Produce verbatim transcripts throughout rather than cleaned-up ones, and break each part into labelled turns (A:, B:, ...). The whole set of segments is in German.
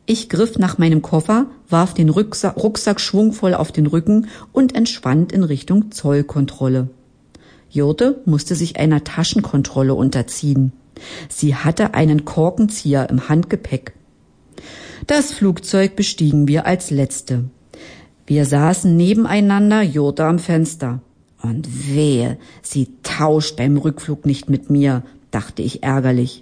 A: Ich griff nach meinem Koffer, warf den Rucksack, Rucksack schwungvoll auf den Rücken und entschwand in Richtung Zollkontrolle. Jurte musste sich einer Taschenkontrolle unterziehen. Sie hatte einen Korkenzieher im Handgepäck. Das Flugzeug bestiegen wir als Letzte. Wir saßen nebeneinander, Jurte am Fenster. Und wehe, sie tauscht beim Rückflug nicht mit mir, dachte ich ärgerlich.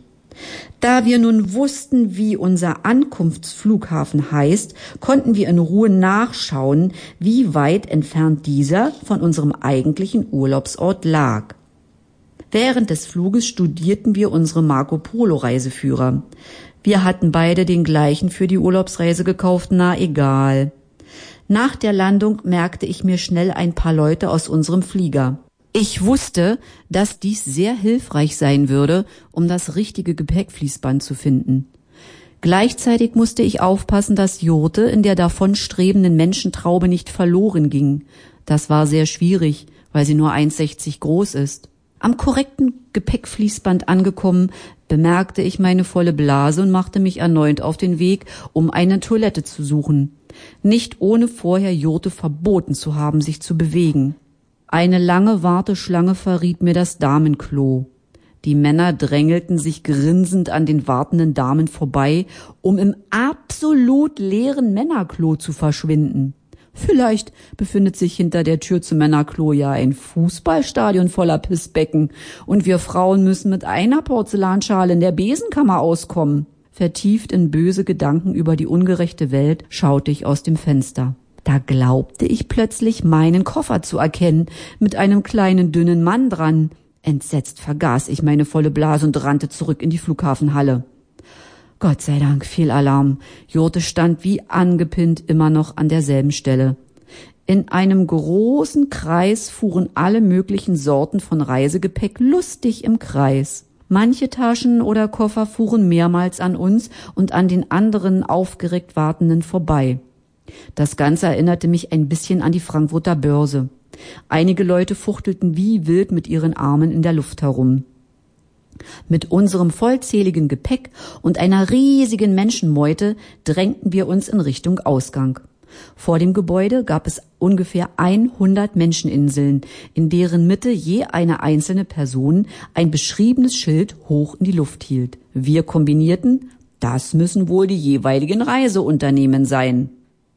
A: Da wir nun wussten, wie unser Ankunftsflughafen heißt, konnten wir in Ruhe nachschauen, wie weit entfernt dieser von unserem eigentlichen Urlaubsort lag. Während des Fluges studierten wir unsere Marco-Polo-Reiseführer. Wir hatten beide den gleichen für die Urlaubsreise gekauft, na egal. Nach der Landung merkte ich mir schnell ein paar Leute aus unserem Flieger. Ich wusste, dass dies sehr hilfreich sein würde, um das richtige Gepäckfließband zu finden. Gleichzeitig musste ich aufpassen, dass Jurte in der davonstrebenden Menschentraube nicht verloren ging. Das war sehr schwierig, weil sie nur eins Komma sechzig groß ist. Am korrekten Gepäckfließband angekommen, bemerkte ich meine volle Blase und machte mich erneut auf den Weg, um eine Toilette zu suchen. Nicht ohne vorher Jurte verboten zu haben, sich zu bewegen. Eine lange Warteschlange verriet mir das Damenklo. Die Männer drängelten sich grinsend an den wartenden Damen vorbei, um im absolut leeren Männerklo zu verschwinden. Vielleicht befindet sich hinter der Tür zum Männerklo ja ein Fußballstadion voller Pissbecken und wir Frauen müssen mit einer Porzellanschale in der Besenkammer auskommen. Vertieft in böse Gedanken über die ungerechte Welt schaute ich aus dem Fenster. Da glaubte ich plötzlich, meinen Koffer zu erkennen, mit einem kleinen, dünnen Mann dran. Entsetzt vergaß ich meine volle Blase und rannte zurück in die Flughafenhalle. Gott sei Dank, Fehlalarm. Jurte stand wie angepinnt immer noch an derselben Stelle. In einem großen Kreis fuhren alle möglichen Sorten von Reisegepäck lustig im Kreis. Manche Taschen oder Koffer fuhren mehrmals an uns und an den anderen aufgeregt Wartenden vorbei. Das Ganze erinnerte mich ein bisschen an die Frankfurter Börse. Einige Leute fuchtelten wie wild mit ihren Armen in der Luft herum. Mit unserem vollzähligen Gepäck und einer riesigen Menschenmeute drängten wir uns in Richtung Ausgang. Vor dem Gebäude gab es ungefähr hundert Menscheninseln, in deren Mitte je eine einzelne Person ein beschriebenes Schild hoch in die Luft hielt. Wir kombinierten, das müssen wohl die jeweiligen Reiseunternehmen sein.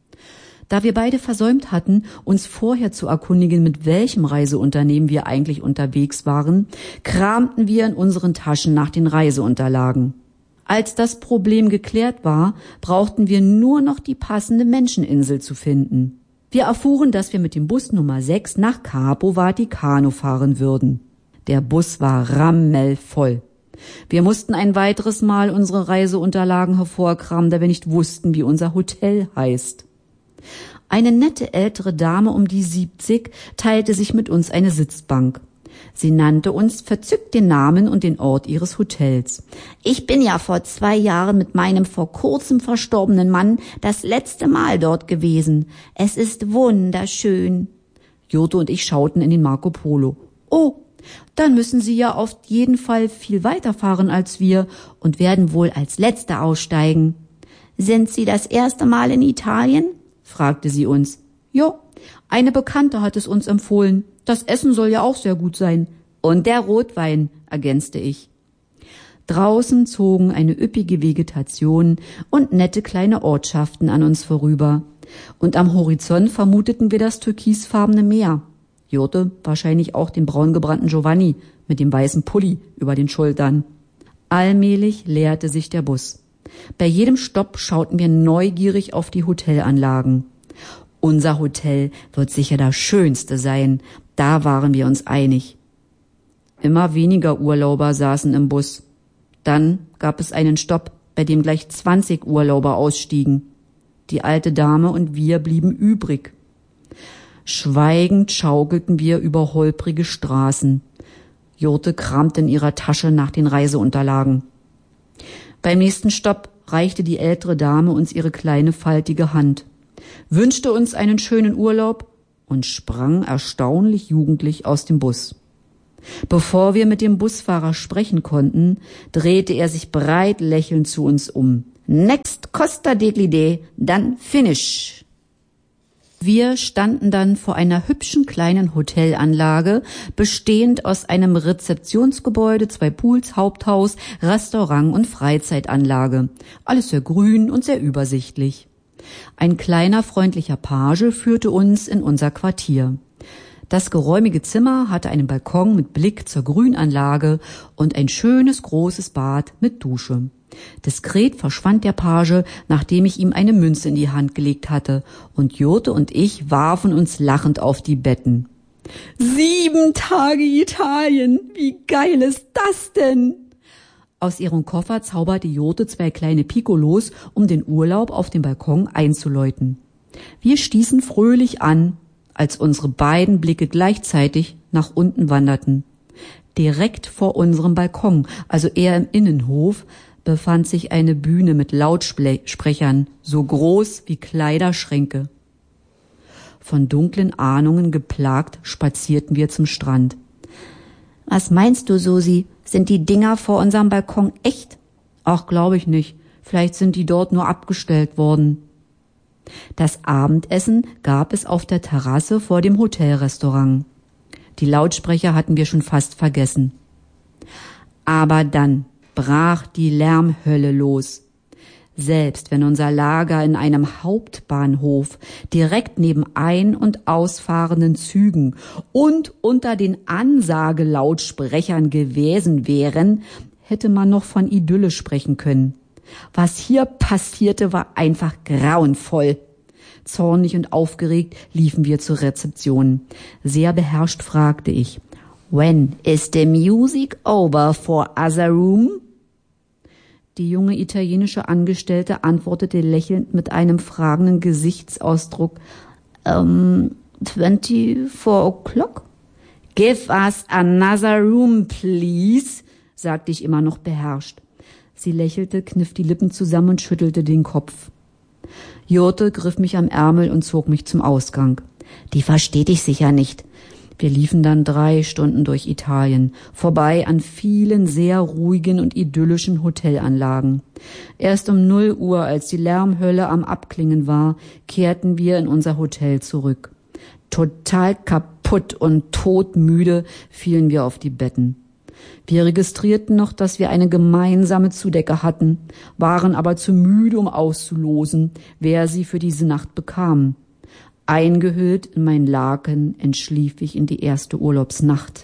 A: Da wir beide versäumt hatten, uns vorher zu erkundigen, mit welchem Reiseunternehmen wir eigentlich unterwegs waren, kramten wir in unseren Taschen nach den Reiseunterlagen. Als das Problem geklärt war, brauchten wir nur noch die passende Menscheninsel zu finden. Wir erfuhren, dass wir mit dem Bus Nummer sechs nach Capo Vaticano fahren würden. Der Bus war rammelvoll. Wir mussten ein weiteres Mal unsere Reiseunterlagen hervorkramen, da wir nicht wussten, wie unser Hotel heißt. Eine nette ältere Dame um die siebzig teilte sich mit uns eine Sitzbank. Sie nannte uns verzückt den Namen und den Ort ihres Hotels. Ich bin ja vor zwei Jahren mit meinem vor kurzem verstorbenen Mann das letzte Mal dort gewesen. Es ist wunderschön. Jurte und ich schauten in den Marco Polo. Oh, dann müssen Sie ja auf jeden Fall viel weiterfahren als wir und werden wohl als Letzte aussteigen. Sind Sie das erste Mal in Italien? Fragte sie uns. Jo, eine Bekannte hat es uns empfohlen. Das Essen soll ja auch sehr gut sein. Und der Rotwein, ergänzte ich. Draußen zogen eine üppige Vegetation und nette kleine Ortschaften an uns vorüber. Und am Horizont vermuteten wir das türkisfarbene Meer. Jurte wahrscheinlich auch den braungebrannten Giovanni mit dem weißen Pulli über den Schultern. Allmählich leerte sich der Bus. Bei jedem Stopp schauten wir neugierig auf die Hotelanlagen. Unser Hotel wird sicher das schönste sein, da waren wir uns einig. Immer weniger Urlauber saßen im Bus. Dann gab es einen Stopp, bei dem gleich zwanzig Urlauber ausstiegen. Die alte Dame und wir blieben übrig. Schweigend schaukelten wir über holprige Straßen. Jurte kramte in ihrer Tasche nach den Reiseunterlagen. Beim nächsten Stopp reichte die ältere Dame uns ihre kleine faltige Hand, wünschte uns einen schönen Urlaub und sprang erstaunlich jugendlich aus dem Bus. Bevor wir mit dem Busfahrer sprechen konnten, drehte er sich breit lächelnd zu uns um. Next Costa degli, dann finish. Wir standen dann vor einer hübschen kleinen Hotelanlage, bestehend aus einem Rezeptionsgebäude, zwei Pools, Haupthaus, Restaurant und Freizeitanlage. Alles sehr grün und sehr übersichtlich. Ein kleiner, freundlicher Page führte uns in unser Quartier. Das geräumige Zimmer hatte einen Balkon mit Blick zur Grünanlage und ein schönes, großes Bad mit Dusche. Diskret verschwand der Page, nachdem ich ihm eine Münze in die Hand gelegt hatte, und Jurte und ich warfen uns lachend auf die Betten. Sieben Tage Italien! Wie geil ist das denn? Aus ihrem Koffer zauberte Jurte zwei kleine Piccolos, um den Urlaub auf dem Balkon einzuläuten. Wir stießen fröhlich an, als unsere beiden Blicke gleichzeitig nach unten wanderten. Direkt vor unserem Balkon, also eher im Innenhof, befand sich eine Bühne mit Lautsprechern, so groß wie Kleiderschränke. Von dunklen Ahnungen geplagt spazierten wir zum Strand. Was meinst du, Susi? Sind die Dinger vor unserem Balkon echt? Ach, glaube ich nicht. Vielleicht sind die dort nur abgestellt worden. Das Abendessen gab es auf der Terrasse vor dem Hotelrestaurant. Die Lautsprecher hatten wir schon fast vergessen. Aber dann brach die Lärmhölle los. Selbst wenn unser Lager in einem Hauptbahnhof direkt neben ein- und ausfahrenden Zügen und unter den Ansagelautsprechern gewesen wären, hätte man noch von Idylle sprechen können. Was hier passierte, war einfach grauenvoll. Zornig und aufgeregt liefen wir zur Rezeption. Sehr beherrscht fragte ich, "When is the music over for other room?" Die junge italienische Angestellte antwortete lächelnd mit einem fragenden Gesichtsausdruck, um, twenty-four o'clock? Give us another room, please, sagte ich immer noch beherrscht. Sie lächelte, kniff die Lippen zusammen und schüttelte den Kopf. Jurte griff mich am Ärmel und zog mich zum Ausgang. Die versteht dich sicher nicht. Wir liefen dann drei Stunden durch Italien, vorbei an vielen sehr ruhigen und idyllischen Hotelanlagen. Erst um null Uhr, als die Lärmhölle am Abklingen war, kehrten wir in unser Hotel zurück. Total kaputt und todmüde fielen wir auf die Betten. Wir registrierten noch, dass wir eine gemeinsame Zudecke hatten, waren aber zu müde, um auszulosen, wer sie für diese Nacht bekam. Eingehüllt in mein Laken entschlief ich in die erste Urlaubsnacht.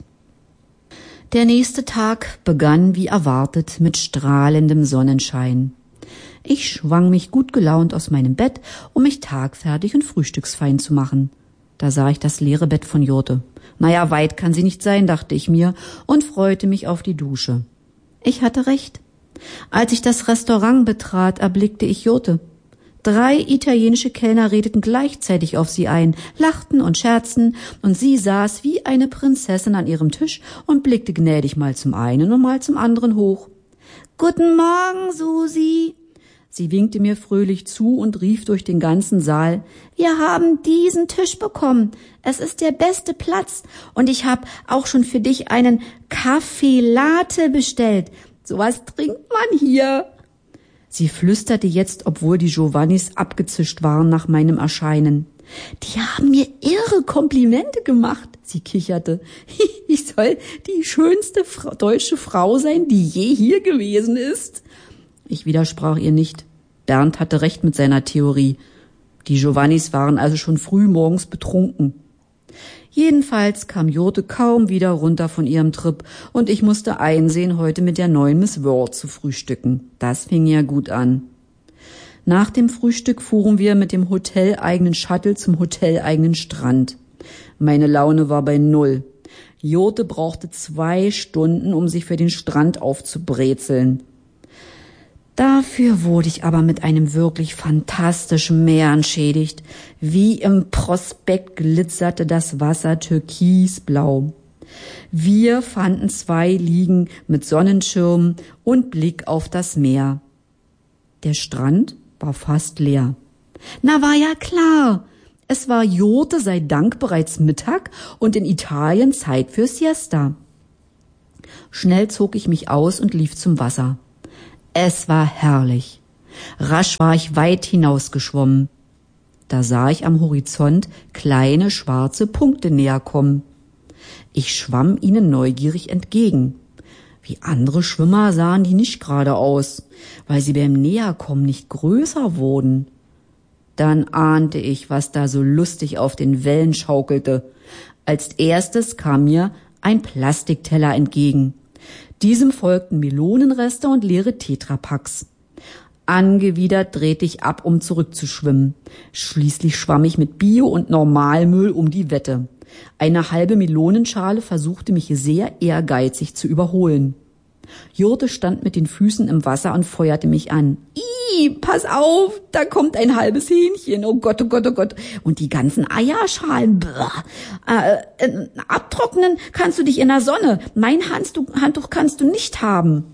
A: Der nächste Tag begann wie erwartet mit strahlendem Sonnenschein. Ich schwang mich gut gelaunt aus meinem Bett, um mich tagfertig und frühstücksfein zu machen. Da sah ich das leere Bett von Jurte. Naja, weit kann sie nicht sein, dachte ich mir und freute mich auf die Dusche. Ich hatte recht. Als ich das Restaurant betrat, erblickte ich Jurte. Drei italienische Kellner redeten gleichzeitig auf sie ein, lachten und scherzten, und sie saß wie eine Prinzessin an ihrem Tisch und blickte gnädig mal zum einen und mal zum anderen hoch. »Guten Morgen, Susi!« Sie winkte mir fröhlich zu und rief durch den ganzen Saal, »Wir haben diesen Tisch bekommen. Es ist der beste Platz. Und ich habe auch schon für dich einen Kaffee Latte bestellt. Sowas trinkt man hier.« Sie flüsterte jetzt, obwohl die Giovannis abgezischt waren nach meinem Erscheinen. »Die haben mir irre Komplimente gemacht«, sie kicherte. »Ich soll die schönste Fra- deutsche Frau sein, die je hier gewesen ist.« Ich widersprach ihr nicht. Bernd hatte recht mit seiner Theorie. Die Giovannis waren also schon früh morgens betrunken. Jedenfalls kam Jurte kaum wieder runter von ihrem Trip und ich musste einsehen, heute mit der neuen Miss World zu frühstücken. Das fing ja gut an. Nach dem Frühstück fuhren wir mit dem hoteleigenen Shuttle zum hoteleigenen Strand. Meine Laune war bei Null. Jurte brauchte zwei Stunden, um sich für den Strand aufzubrezeln. Dafür wurde ich aber mit einem wirklich fantastischen Meer entschädigt. Wie im Prospekt glitzerte das Wasser türkisblau. Wir fanden zwei Liegen mit Sonnenschirmen und Blick auf das Meer. Der Strand war fast leer. Na, war ja klar. Es war Jurte sei Dank bereits Mittag und in Italien Zeit für Siesta. Schnell zog ich mich aus und lief zum Wasser. Es war herrlich. Rasch war ich weit hinausgeschwommen. Da sah ich am Horizont kleine schwarze Punkte näher kommen. Ich schwamm ihnen neugierig entgegen. Wie andere Schwimmer sahen die nicht gerade aus, weil sie beim Näherkommen nicht größer wurden. Dann ahnte ich, was da so lustig auf den Wellen schaukelte. Als erstes kam mir ein Plastikteller entgegen. Diesem folgten Melonenreste und leere Tetrapacks. Angewidert drehte ich ab, um zurückzuschwimmen. Schließlich schwamm ich mit Bio- und Normalmüll um die Wette. Eine halbe Melonenschale versuchte mich sehr ehrgeizig zu überholen. Jurte stand mit den Füßen im Wasser und feuerte mich an. Ih, pass auf, da kommt ein halbes Hähnchen. Oh Gott, oh Gott, oh Gott. Und die ganzen Eierschalen. Äh, äh, abtrocknen kannst du dich in der Sonne. Mein Handtuch kannst du nicht haben.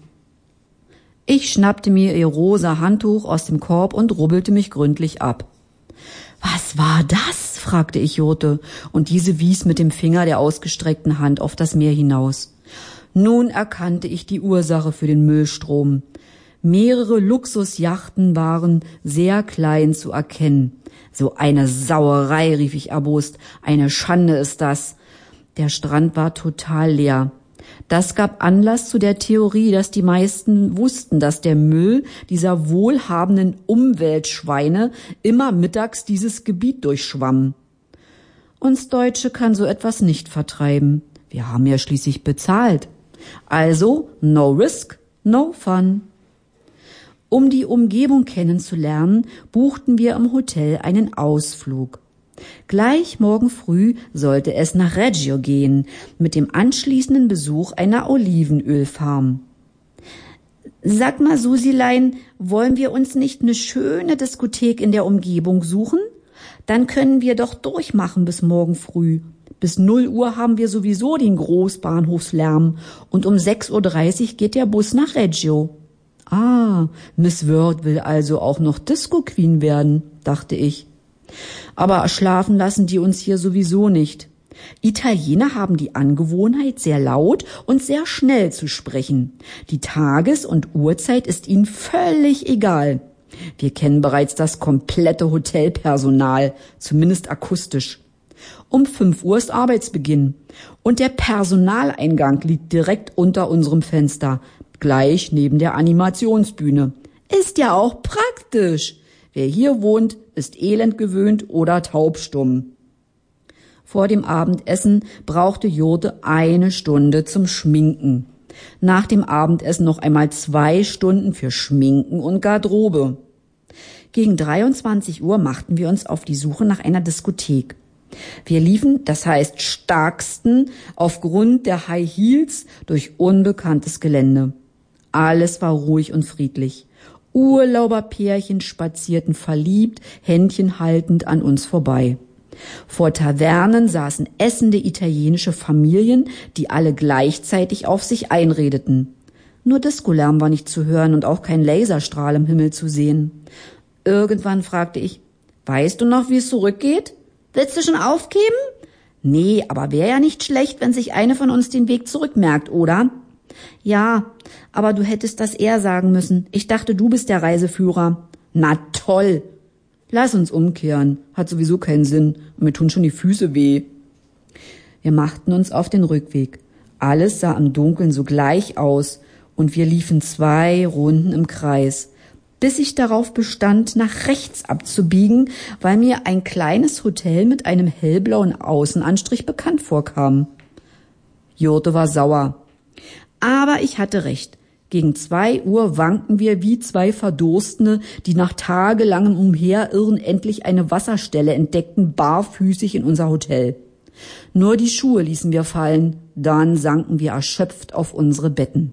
A: Ich schnappte mir ihr rosa Handtuch aus dem Korb und rubbelte mich gründlich ab. Was war das? Fragte ich Jurte, und diese wies mit dem Finger der ausgestreckten Hand auf das Meer hinaus. Nun erkannte ich die Ursache für den Müllstrom. Mehrere Luxusjachten waren sehr klein zu erkennen. So eine Sauerei, rief ich erbost. Eine Schande ist das. Der Strand war total leer. Das gab Anlass zu der Theorie, dass die meisten wussten, dass der Müll dieser wohlhabenden Umweltschweine immer mittags dieses Gebiet durchschwamm. Uns Deutsche kann so etwas nicht vertreiben. Wir haben ja schließlich bezahlt. Also, no risk, no fun. Um die Umgebung kennenzulernen, buchten wir im Hotel einen Ausflug. Gleich morgen früh sollte es nach Reggio gehen, mit dem anschließenden Besuch einer Olivenölfarm. Sag mal, Susilein, wollen wir uns nicht eine schöne Diskothek in der Umgebung suchen? Dann können wir doch durchmachen bis morgen früh. Bis null Uhr haben wir sowieso den Großbahnhofslärm und um sechs Uhr dreißig geht der Bus nach Reggio. Ah, Miss Word will also auch noch Disco Queen werden, dachte ich. Aber schlafen lassen die uns hier sowieso nicht. Italiener haben die Angewohnheit, sehr laut und sehr schnell zu sprechen. Die Tages- und Uhrzeit ist ihnen völlig egal. Wir kennen bereits das komplette Hotelpersonal, zumindest akustisch. Um fünf Uhr ist Arbeitsbeginn und der Personaleingang liegt direkt unter unserem Fenster, gleich neben der Animationsbühne. Ist ja auch praktisch. Wer hier wohnt, ist elend gewöhnt oder taubstumm. Vor dem Abendessen brauchte Jurte eine Stunde zum Schminken. Nach dem Abendessen noch einmal zwei Stunden für Schminken und Garderobe. Gegen dreiundzwanzig Uhr machten wir uns auf die Suche nach einer Diskothek. Wir liefen, das heißt starksten, aufgrund der High Heels durch unbekanntes Gelände. Alles war ruhig und friedlich. Urlauberpärchen spazierten verliebt, Händchen haltend an uns vorbei. Vor Tavernen saßen essende italienische Familien, die alle gleichzeitig auf sich einredeten. Nur Diskolärm war nicht zu hören und auch kein Laserstrahl im Himmel zu sehen. Irgendwann fragte ich, weißt du noch, wie es zurückgeht? Willst du schon aufgeben? Nee, aber wäre ja nicht schlecht, wenn sich eine von uns den Weg zurückmerkt, oder? Ja, aber du hättest das eher sagen müssen. Ich dachte, du bist der Reiseführer. Na toll. Lass uns umkehren. Hat sowieso keinen Sinn. Und mir tun schon die Füße weh. Wir machten uns auf den Rückweg. Alles sah im Dunkeln so gleich aus und wir liefen zwei Runden im Kreis, bis ich darauf bestand, nach rechts abzubiegen, weil mir ein kleines Hotel mit einem hellblauen Außenanstrich bekannt vorkam. Jurte war sauer. Aber ich hatte recht. Gegen zwei Uhr wankten wir wie zwei Verdurstende, die nach tagelangem Umherirren endlich eine Wasserstelle entdeckten, barfüßig in unser Hotel. Nur die Schuhe ließen wir fallen, dann sanken wir erschöpft auf unsere Betten.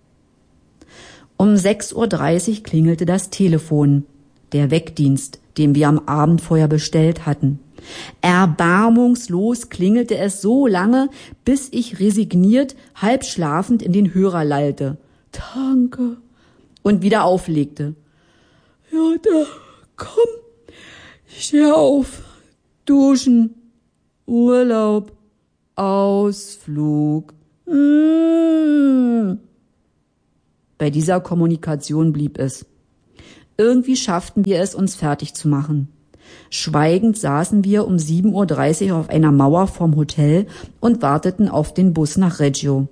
A: Um sechs Uhr dreißig klingelte das Telefon, der Weckdienst, den wir am Abend vorher bestellt hatten. Erbarmungslos klingelte es so lange, bis ich resigniert, halb schlafend in den Hörer lallte. Danke. Und wieder auflegte. Jutta, komm, steh auf, duschen, Urlaub, Ausflug. Mmh. Bei dieser Kommunikation blieb es. Irgendwie schafften wir es, uns fertig zu machen. Schweigend saßen wir um sieben Uhr dreißig auf einer Mauer vorm Hotel und warteten auf den Bus nach Reggio.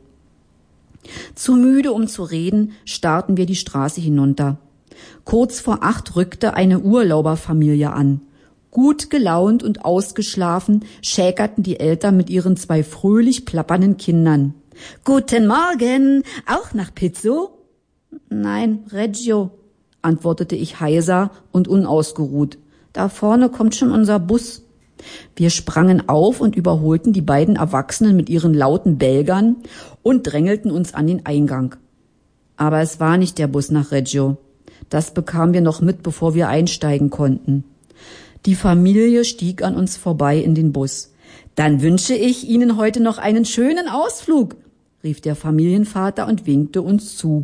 A: Zu müde, um zu reden, starrten wir die Straße hinunter. Kurz vor acht rückte eine Urlauberfamilie an. Gut gelaunt und ausgeschlafen schäkerten die Eltern mit ihren zwei fröhlich plappernden Kindern. »Guten Morgen, auch nach Pizzo?« »Nein, Reggio«, antwortete ich heiser und unausgeruht. »Da vorne kommt schon unser Bus.« Wir sprangen auf und überholten die beiden Erwachsenen mit ihren lauten Belgern und drängelten uns an den Eingang. Aber es war nicht der Bus nach Reggio. Das bekamen wir noch mit, bevor wir einsteigen konnten. Die Familie stieg an uns vorbei in den Bus. »Dann wünsche ich Ihnen heute noch einen schönen Ausflug«, rief der Familienvater und winkte uns zu.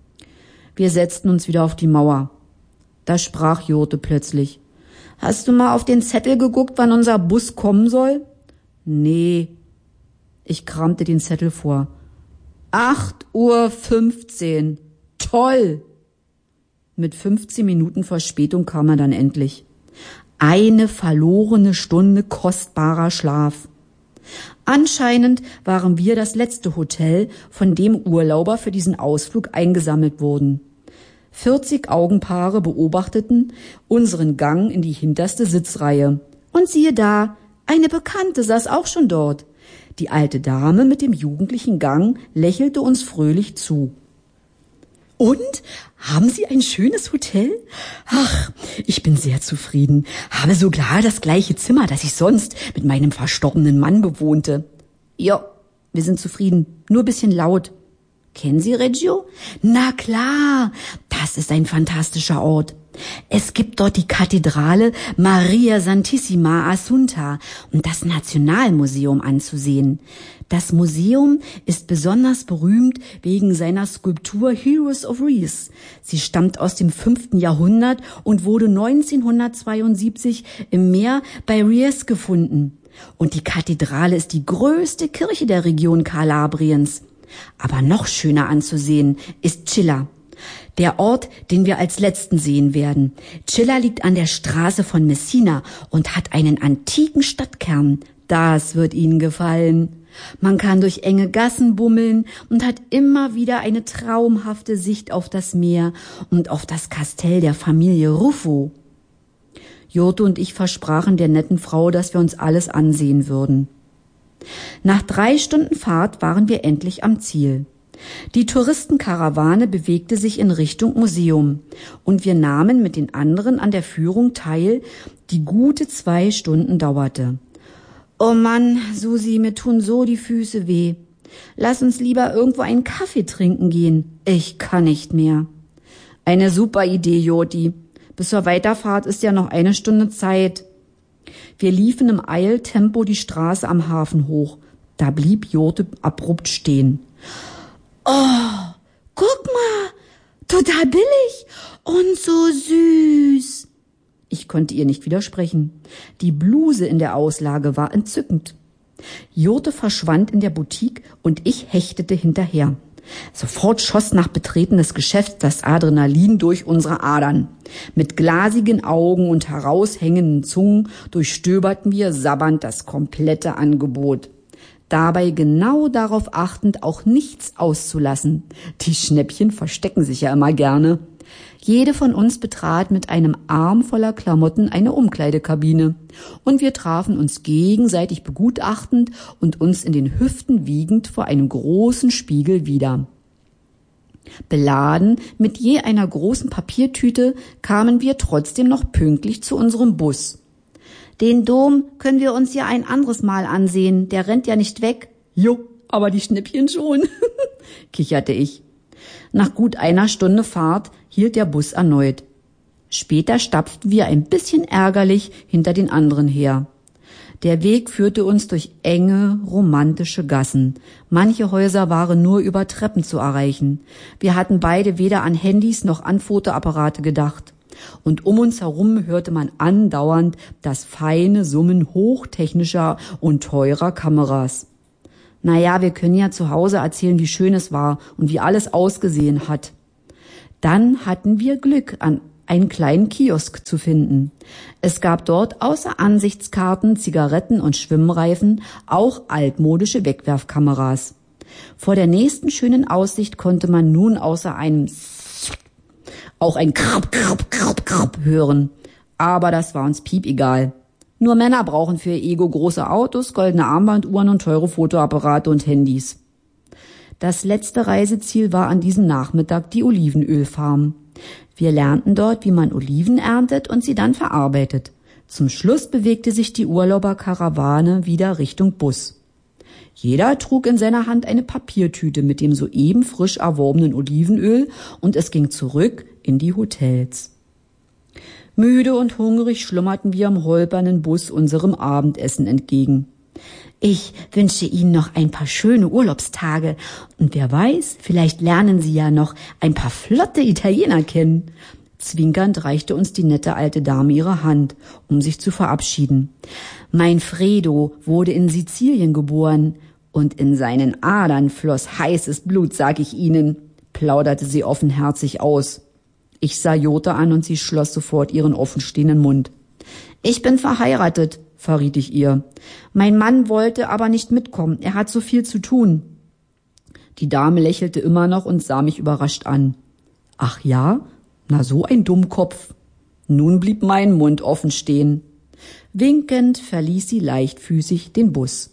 A: Wir setzten uns wieder auf die Mauer. Da sprach Jurte plötzlich. »Hast du mal auf den Zettel geguckt, wann unser Bus kommen soll?« »Nee.« Ich kramte den Zettel vor. acht Uhr fünfzehn. Toll! Mit fünfzehn Minuten Verspätung kam er dann endlich. Eine verlorene Stunde kostbarer Schlaf. Anscheinend waren wir das letzte Hotel, von dem Urlauber für diesen Ausflug eingesammelt wurden. vierzig Augenpaare beobachteten unseren Gang in die hinterste Sitzreihe. Und siehe da, eine Bekannte saß auch schon dort. Die alte Dame mit dem jugendlichen Gang lächelte uns fröhlich zu. »Und? Haben Sie ein schönes Hotel?« »Ach, ich bin sehr zufrieden. Habe sogar das gleiche Zimmer, das ich sonst mit meinem verstorbenen Mann bewohnte.« »Ja, wir sind zufrieden. Nur ein bisschen laut.« »Kennen Sie Reggio?« »Na klar, das ist ein fantastischer Ort. Es gibt dort die Kathedrale Maria Santissima Assunta und das Nationalmuseum anzusehen. Das Museum ist besonders berühmt wegen seiner Skulptur Heroes of Ries. Sie stammt aus dem fünften Jahrhundert und wurde neunzehnhundertzweiundsiebzig im Meer bei Ries gefunden. Und die Kathedrale ist die größte Kirche der Region Kalabriens. Aber noch schöner anzusehen ist Scilla, der Ort, den wir als letzten sehen werden. Scilla liegt an der Straße von Messina und hat einen antiken Stadtkern. Das wird Ihnen gefallen. Man kann durch enge Gassen bummeln und hat immer wieder eine traumhafte Sicht auf das Meer und auf das Kastell der Familie Ruffo. Jurte und ich versprachen der netten Frau, dass wir uns alles ansehen würden. Nach drei Stunden Fahrt waren wir endlich am Ziel. Die Touristenkarawane bewegte sich in Richtung Museum und wir nahmen mit den anderen an der Führung teil, die gute zwei Stunden dauerte. »Oh Mann, Susi, mir tun so die Füße weh. Lass uns lieber irgendwo einen Kaffee trinken gehen. Ich kann nicht mehr.« »Eine super Idee, Joti. Bis zur Weiterfahrt ist ja noch eine Stunde Zeit.« Wir liefen im Eiltempo die Straße am Hafen hoch. Da blieb Jurte abrupt stehen. »Oh, guck mal, total billig und so süß.« Ich konnte ihr nicht widersprechen. Die Bluse in der Auslage war entzückend. Jurte verschwand in der Boutique und ich hechtete hinterher. Sofort schoss nach Betreten des Geschäfts das Adrenalin durch unsere Adern. Mit glasigen Augen und heraushängenden Zungen durchstöberten wir sabbernd das komplette Angebot. Dabei genau darauf achtend, auch nichts auszulassen. Die Schnäppchen verstecken sich ja immer gerne. Jede von uns betrat mit einem Arm voller Klamotten eine Umkleidekabine. Und wir trafen uns gegenseitig begutachtend und uns in den Hüften wiegend vor einem großen Spiegel wieder. Beladen mit je einer großen Papiertüte kamen wir trotzdem noch pünktlich zu unserem Bus. »Den Dom können wir uns ja ein anderes Mal ansehen, der rennt ja nicht weg.« »Jo, aber die Schnäppchen schon«, kicherte ich. Nach gut einer Stunde Fahrt hielt der Bus erneut. Später stapften wir ein bisschen ärgerlich hinter den anderen her. Der Weg führte uns durch enge, romantische Gassen. Manche Häuser waren nur über Treppen zu erreichen. Wir hatten beide weder an Handys noch an Fotoapparate gedacht. Und um uns herum hörte man andauernd das feine Summen hochtechnischer und teurer Kameras. Naja, wir können ja zu Hause erzählen, wie schön es war und wie alles ausgesehen hat. Dann hatten wir Glück an einen kleinen Kiosk zu finden. Es gab dort außer Ansichtskarten, Zigaretten und Schwimmreifen auch altmodische Wegwerfkameras. Vor der nächsten schönen Aussicht konnte man nun außer einem auch ein Krab, Krab, Krab, Krab hören. Aber das war uns piepegal. Nur Männer brauchen für ihr Ego große Autos, goldene Armbanduhren und teure Fotoapparate und Handys. Das letzte Reiseziel war an diesem Nachmittag die Olivenölfarm. Wir lernten dort, wie man Oliven erntet und sie dann verarbeitet. Zum Schluss bewegte sich die Urlauberkarawane wieder Richtung Bus. Jeder trug in seiner Hand eine Papiertüte mit dem soeben frisch erworbenen Olivenöl und es ging zurück in die Hotels. Müde und hungrig schlummerten wir im holpernden Bus unserem Abendessen entgegen. Ich wünsche Ihnen noch ein paar schöne Urlaubstage und wer weiß, vielleicht lernen Sie ja noch ein paar flotte Italiener kennen. Zwinkernd reichte uns die nette alte Dame ihre Hand, um sich zu verabschieden. Mein Fredo wurde in Sizilien geboren und in seinen Adern floss heißes Blut, sag ich Ihnen, plauderte sie offenherzig aus. Ich sah Jota an und sie schloss sofort ihren offenstehenden Mund. Ich bin verheiratet, verriet ich ihr. Mein Mann wollte aber nicht mitkommen, er hat so viel zu tun. Die Dame lächelte immer noch und sah mich überrascht an. Ach ja? Na so ein Dummkopf. Nun blieb mein Mund offen stehen. Winkend verließ sie leichtfüßig den Bus.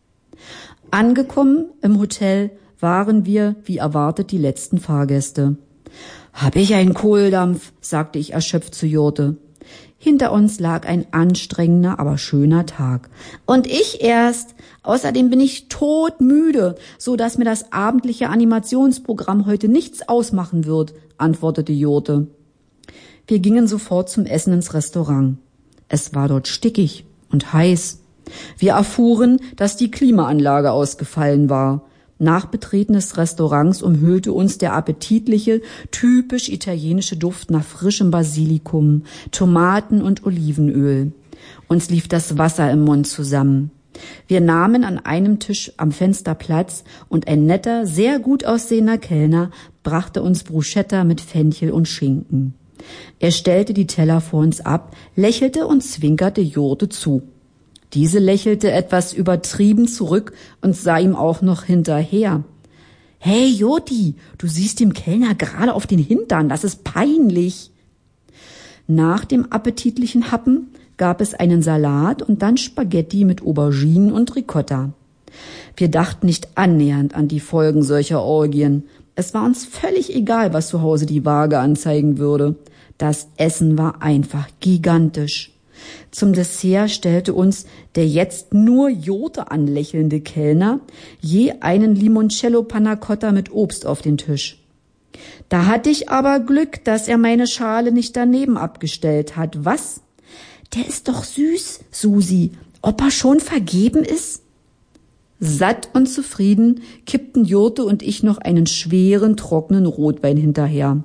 A: Angekommen im Hotel waren wir, wie erwartet, die letzten Fahrgäste. »Hab ich einen Kohldampf«, sagte ich erschöpft zu Jurte. Hinter uns lag ein anstrengender, aber schöner Tag. Und ich erst. Außerdem bin ich todmüde, so dass mir das abendliche Animationsprogramm heute nichts ausmachen wird, antwortete Jurte. Wir gingen sofort zum Essen ins Restaurant. Es war dort stickig und heiß. Wir erfuhren, dass die Klimaanlage ausgefallen war. Nach Betreten des Restaurants umhüllte uns der appetitliche, typisch italienische Duft nach frischem Basilikum, Tomaten und Olivenöl. Uns lief das Wasser im Mund zusammen. Wir nahmen an einem Tisch am Fenster Platz und ein netter, sehr gut aussehender Kellner brachte uns Bruschetta mit Fenchel und Schinken. Er stellte die Teller vor uns ab, lächelte und zwinkerte Jurte zu. Diese lächelte etwas übertrieben zurück und sah ihm auch noch hinterher. »Hey, Joti, du siehst dem Kellner gerade auf den Hintern, das ist peinlich!« Nach dem appetitlichen Happen gab es einen Salat und dann Spaghetti mit Auberginen und Ricotta. Wir dachten nicht annähernd an die Folgen solcher Orgien. Es war uns völlig egal, was zu Hause die Waage anzeigen würde. Das Essen war einfach gigantisch. Zum Dessert stellte uns der jetzt nur Jurte anlächelnde Kellner je einen Limoncello Panna Cotta mit Obst auf den Tisch. Da hatte ich aber Glück, dass er meine Schale nicht daneben abgestellt hat. Was? Der ist doch süß, Susi. Ob er schon vergeben ist? Satt und zufrieden kippten Jurte und ich noch einen schweren, trockenen Rotwein hinterher.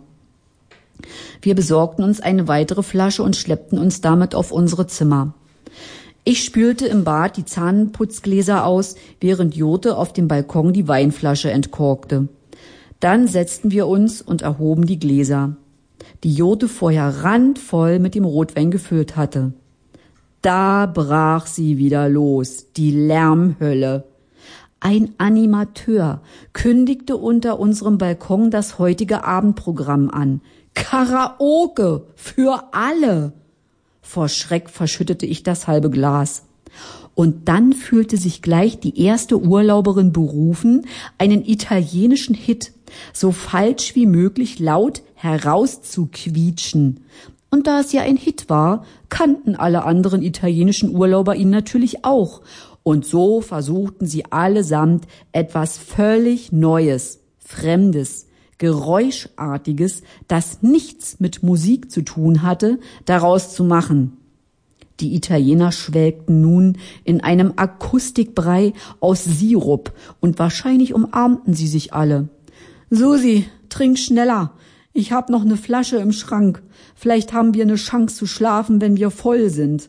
A: Wir besorgten uns eine weitere Flasche und schleppten uns damit auf unsere Zimmer. Ich spülte im Bad die Zahnputzgläser aus, während Jurte auf dem Balkon die Weinflasche entkorkte. Dann setzten wir uns und erhoben die Gläser, die Jurte vorher randvoll mit dem Rotwein gefüllt hatte. Da brach sie wieder los, die Lärmhölle. Ein Animateur kündigte unter unserem Balkon das heutige Abendprogramm an. Karaoke für alle. Vor Schreck verschüttete ich das halbe Glas. Und dann fühlte sich gleich die erste Urlauberin berufen, einen italienischen Hit so falsch wie möglich laut herauszuquietschen. Und da es ja ein Hit war, kannten alle anderen italienischen Urlauber ihn natürlich auch. Und so versuchten sie allesamt etwas völlig Neues, Fremdes, Geräuschartiges, das nichts mit Musik zu tun hatte, daraus zu machen. Die Italiener schwelgten nun in einem Akustikbrei aus Sirup und wahrscheinlich umarmten sie sich alle. »Susi, trink schneller. Ich hab noch eine Flasche im Schrank. Vielleicht haben wir eine Chance zu schlafen, wenn wir voll sind.«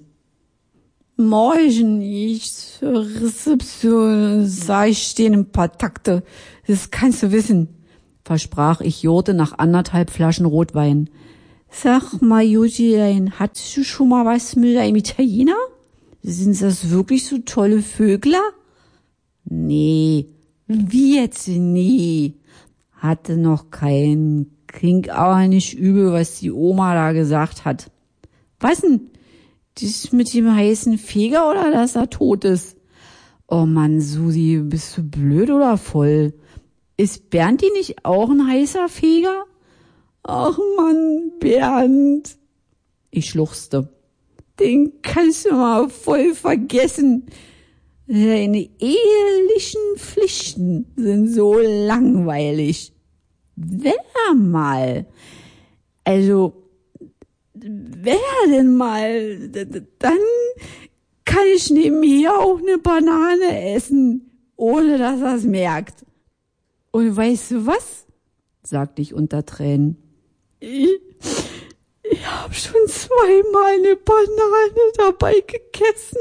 A: »Morgen, ich zur Rezeption, sag ich, stehen ein paar Takte. Das kannst du wissen«, versprach ich Jurte nach anderthalb Flaschen Rotwein. Sag mal, Julian, hattest du schon mal was mit einem Italiener? Sind das wirklich so tolle Vögler? Nee, wie jetzt nee? Hatte noch keinen. Klingt aber nicht übel, was die Oma da gesagt hat. Was denn? Das mit dem heißen Feger oder dass er tot ist? Oh Mann, Susi, bist du blöd oder voll? Ist Bernti nicht auch ein heißer Feger? Ach Mann, Bernd. Ich schluchzte. Den kannst du mal voll vergessen. Deine ehelichen Pflichten sind so langweilig. Wer mal? Also, wer denn mal? Dann kann ich nebenher auch eine Banane essen, ohne dass er es merkt. Und weißt du was? Sagte ich unter Tränen. Ich, ich hab schon zweimal eine Banane dabei gegessen.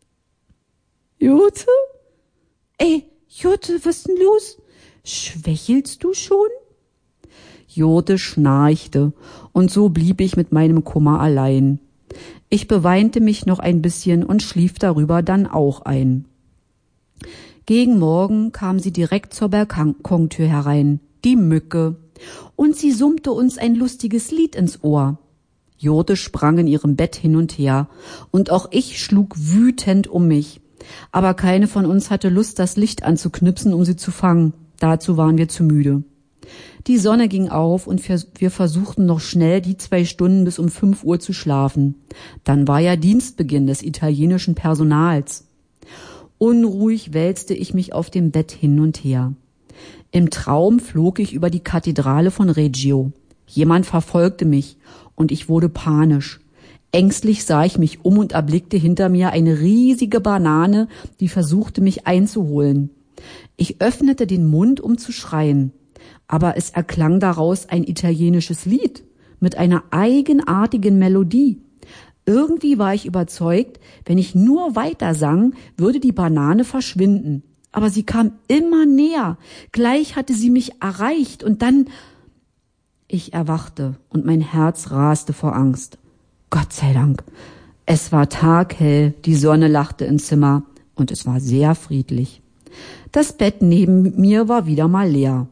A: Jute? Ey, Jute, was ist denn los? Schwächelst du schon? Jute schnarchte, und so blieb ich mit meinem Kummer allein. Ich beweinte mich noch ein bisschen und schlief darüber dann auch ein. Gegen Morgen kam sie direkt zur Balkontür herein, die Mücke, und sie summte uns ein lustiges Lied ins Ohr. Jute sprang in ihrem Bett hin und her, und auch ich schlug wütend um mich. Aber keine von uns hatte Lust, das Licht anzuknipsen, um sie zu fangen. Dazu waren wir zu müde. Die Sonne ging auf und wir versuchten noch schnell die zwei Stunden bis um fünf Uhr zu schlafen. Dann war ja Dienstbeginn des italienischen Personals. Unruhig wälzte ich mich auf dem Bett hin und her. Im Traum flog ich über die Kathedrale von Reggio. Jemand verfolgte mich und ich wurde panisch. Ängstlich sah ich mich um und erblickte hinter mir eine riesige Banane, die versuchte, mich einzuholen. Ich öffnete den Mund, um zu schreien, aber es erklang daraus ein italienisches Lied mit einer eigenartigen Melodie. Irgendwie war ich überzeugt, wenn ich nur weiter sang, würde die Banane verschwinden. Aber sie kam immer näher. Gleich hatte sie mich erreicht und dann... Ich erwachte und mein Herz raste vor Angst. Gott sei Dank. Es war taghell, die Sonne lachte im Zimmer und es war sehr friedlich. Das Bett neben mir war wieder mal leer.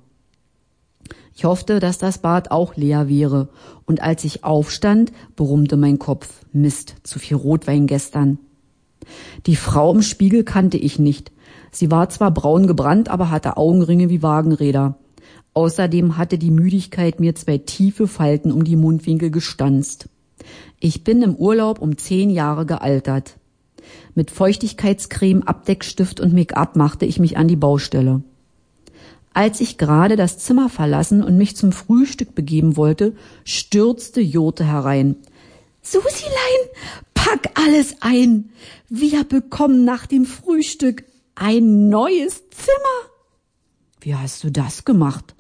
A: Ich hoffte, dass das Bad auch leer wäre, und als ich aufstand, brummte mein Kopf. Mist, zu viel Rotwein gestern. Die Frau im Spiegel kannte ich nicht. Sie war zwar braun gebrannt, aber hatte Augenringe wie Wagenräder. Außerdem hatte die Müdigkeit mir zwei tiefe Falten um die Mundwinkel gestanzt. Ich bin im Urlaub um zehn Jahre gealtert. Mit Feuchtigkeitscreme, Abdeckstift und Make-up machte ich mich an die Baustelle. Als ich gerade das Zimmer verlassen und mich zum Frühstück begeben wollte, stürzte Jute herein. »Susilein, pack alles ein! Wir bekommen nach dem Frühstück ein neues Zimmer!« »Wie hast du das gemacht?«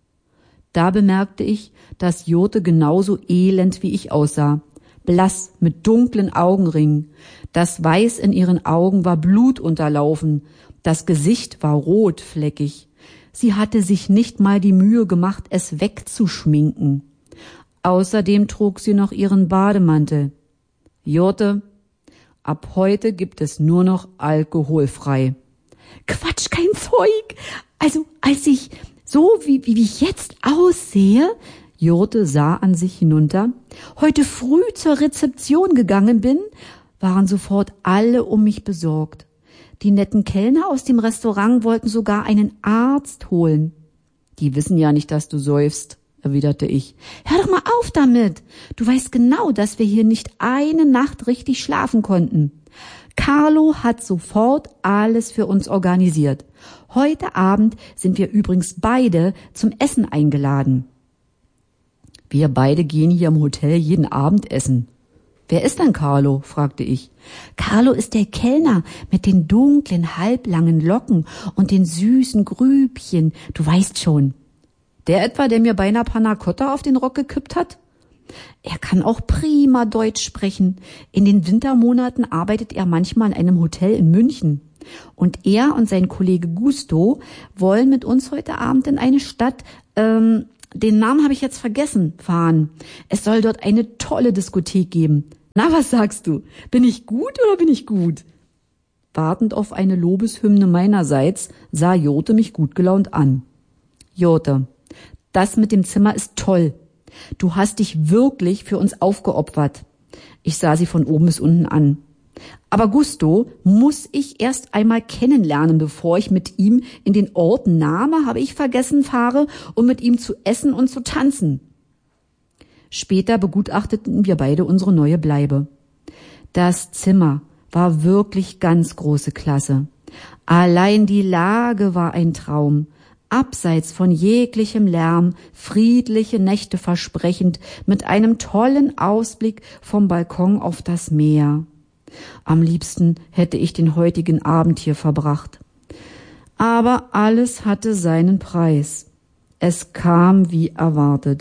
A: Da bemerkte ich, dass Jute genauso elend wie ich aussah. Blass, mit dunklen Augenringen. Das Weiß in ihren Augen war blutunterlaufen. Das Gesicht war rotfleckig. Sie hatte sich nicht mal die Mühe gemacht, es wegzuschminken. Außerdem trug sie noch ihren Bademantel. Jute, ab heute gibt es nur noch alkoholfrei. Quatsch, kein Zeug. Also, als ich so wie, wie ich jetzt aussehe, Jute sah an sich hinunter, heute früh zur Rezeption gegangen bin, waren sofort alle um mich besorgt. Die netten Kellner aus dem Restaurant wollten sogar einen Arzt holen. Die wissen ja nicht, dass du säufst, erwiderte ich. Hör doch mal auf damit. Du weißt genau, dass wir hier nicht eine Nacht richtig schlafen konnten. Carlo hat sofort alles für uns organisiert. Heute Abend sind wir übrigens beide zum Essen eingeladen. Wir beide gehen hier im Hotel jeden Abend essen. Wer ist denn Carlo? Fragte ich. Carlo ist der Kellner mit den dunklen, halblangen Locken und den süßen Grübchen. Du weißt schon. Der etwa, der mir beinahe Panna Cotta auf den Rock gekippt hat? Er kann auch prima Deutsch sprechen. In den Wintermonaten arbeitet er manchmal in einem Hotel in München. Und er und sein Kollege Gusto wollen mit uns heute Abend in eine Stadt, ähm, Den Namen habe ich jetzt vergessen, Fahren. Es soll dort eine tolle Diskothek geben. Na, was sagst du? Bin ich gut oder bin ich gut? Wartend auf eine Lobeshymne meinerseits sah Jote mich gut gelaunt an. Jote, das mit dem Zimmer ist toll. Du hast dich wirklich für uns aufgeopfert. Ich sah sie von oben bis unten an. Aber Gusto muss ich erst einmal kennenlernen, bevor ich mit ihm in den Ort Name, habe ich vergessen, fahre, um mit ihm zu essen und zu tanzen. Später begutachteten wir beide unsere neue Bleibe. Das Zimmer war wirklich ganz große Klasse. Allein die Lage war ein Traum. Abseits von jeglichem Lärm, friedliche Nächte versprechend, mit einem tollen Ausblick vom Balkon auf das Meer. Am liebsten hätte ich den heutigen Abend hier verbracht. Aber alles hatte seinen Preis. Es kam wie erwartet.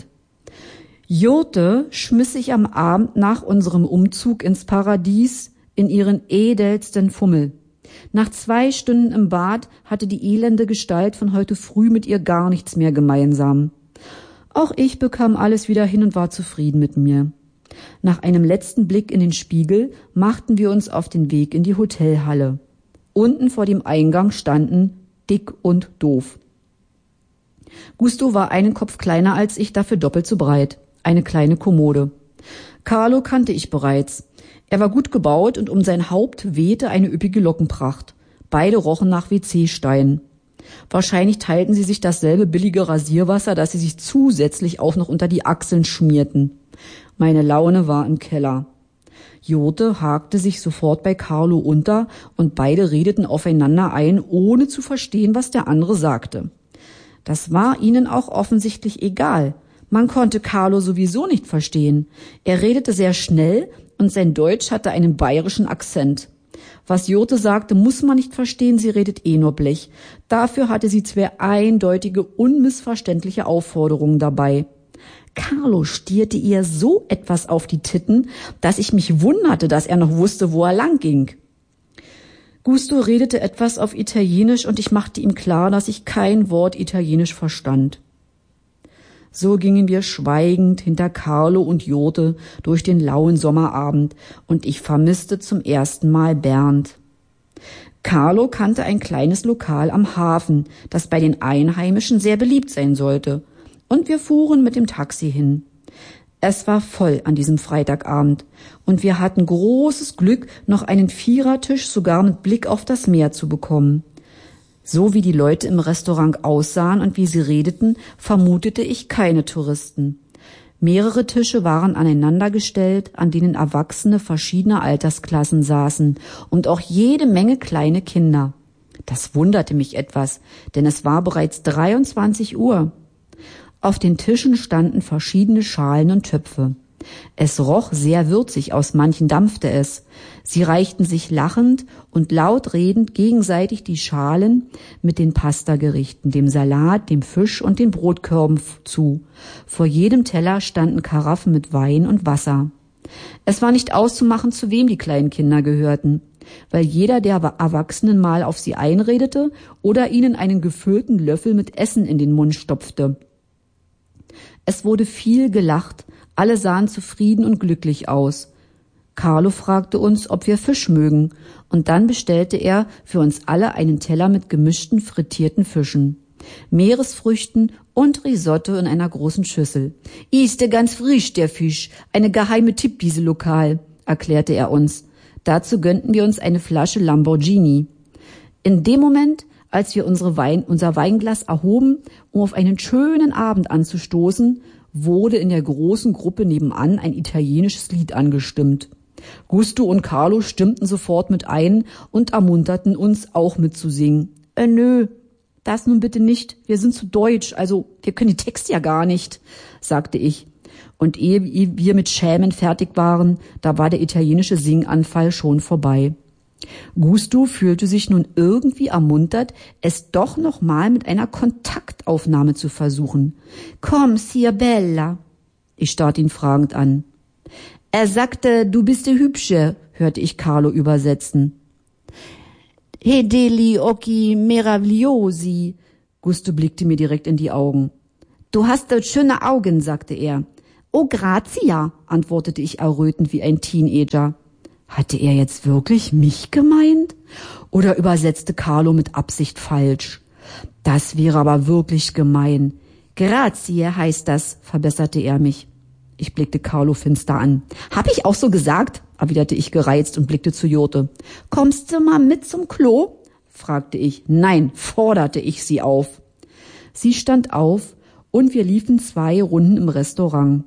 A: Jote schmiss sich am Abend nach unserem Umzug ins Paradies in ihren edelsten Fummel. Nach zwei Stunden im Bad hatte die elende Gestalt von heute früh mit ihr gar nichts mehr gemeinsam. Auch ich bekam alles wieder hin und war zufrieden mit mir. Nach einem letzten Blick in den Spiegel machten wir uns auf den Weg in die Hotelhalle. Unten vor dem Eingang standen Dick und Doof. Gusto war einen Kopf kleiner als ich, dafür doppelt so breit. Eine kleine Kommode. Carlo kannte ich bereits. Er war gut gebaut und um sein Haupt wehte eine üppige Lockenpracht. Beide rochen nach W C-Stein. Wahrscheinlich teilten sie sich dasselbe billige Rasierwasser, das sie sich zusätzlich auch noch unter die Achseln schmierten. Meine Laune war im Keller. Jote hakte sich sofort bei Carlo unter und beide redeten aufeinander ein, ohne zu verstehen, was der andere sagte. Das war ihnen auch offensichtlich egal. Man konnte Carlo sowieso nicht verstehen. Er redete sehr schnell und sein Deutsch hatte einen bayerischen Akzent. Was Jote sagte, muss man nicht verstehen, sie redet eh nur Blech. Dafür hatte sie zwei eindeutige, unmissverständliche Aufforderungen dabei. Carlo stierte ihr so etwas auf die Titten, dass ich mich wunderte, dass er noch wusste, wo er lang ging. Gusto redete etwas auf Italienisch und ich machte ihm klar, dass ich kein Wort Italienisch verstand. So gingen wir schweigend hinter Carlo und Jote durch den lauen Sommerabend und ich vermisste zum ersten Mal Bernd. Carlo kannte ein kleines Lokal am Hafen, das bei den Einheimischen sehr beliebt sein sollte. Und wir fuhren mit dem Taxi hin. Es war voll an diesem Freitagabend und wir hatten großes Glück, noch einen Vierertisch sogar mit Blick auf das Meer zu bekommen. So wie die Leute im Restaurant aussahen und wie sie redeten, vermutete ich keine Touristen. Mehrere Tische waren aneinandergestellt, an denen Erwachsene verschiedener Altersklassen saßen und auch jede Menge kleine Kinder. Das wunderte mich etwas, denn es war bereits dreiundzwanzig Uhr. Auf den Tischen standen verschiedene Schalen und Töpfe. Es roch sehr würzig, aus manchen dampfte es. Sie reichten sich lachend und laut redend gegenseitig die Schalen mit den Pastagerichten, dem Salat, dem Fisch und den Brotkörben zu. Vor jedem Teller standen Karaffen mit Wein und Wasser. Es war nicht auszumachen, zu wem die kleinen Kinder gehörten, weil jeder der Erwachsenen mal auf sie einredete oder ihnen einen gefüllten Löffel mit Essen in den Mund stopfte. Es wurde viel gelacht, alle sahen zufrieden und glücklich aus. Carlo fragte uns, ob wir Fisch mögen, und dann bestellte er für uns alle einen Teller mit gemischten frittierten Fischen, Meeresfrüchten und Risotto in einer großen Schüssel. »Ist ganz frisch, der Fisch, eine geheime Tipp, diese Lokal«, erklärte er uns. Dazu gönnten wir uns eine Flasche Lamborghini. In dem Moment, als wir unsere Wein, unser Weinglas erhoben, um auf einen schönen Abend anzustoßen, wurde in der großen Gruppe nebenan ein italienisches Lied angestimmt. Gusto und Carlo stimmten sofort mit ein und ermunterten uns, auch mitzusingen. Äh, nö, das nun bitte nicht, wir sind zu deutsch, also wir können die Texte ja gar nicht, sagte ich. Und ehe wir mit Schämen fertig waren, da war der italienische Singanfall schon vorbei. Gusto fühlte sich nun irgendwie ermuntert, es doch noch mal mit einer Kontaktaufnahme zu versuchen. »Komm, sia bella«, ich starrte ihn fragend an. »Er sagte, du bist die Hübsche«, hörte ich Carlo übersetzen. »He degli occhi meravigliosi«, Gusto blickte mir direkt in die Augen. Du hast dort schöne Augen, sagte er. Oh, Grazia, antwortete ich errötend wie ein Teenager. Hatte er jetzt wirklich mich gemeint? Oder übersetzte Carlo mit Absicht falsch? Das wäre aber wirklich gemein. Grazie heißt das, verbesserte er mich. Ich blickte Carlo finster an. Hab ich auch so gesagt? Erwiderte ich gereizt und blickte zu Jurte. Kommst du mal mit zum Klo? Fragte ich. Nein, forderte ich sie auf. Sie stand auf und wir liefen zwei Runden im Restaurant.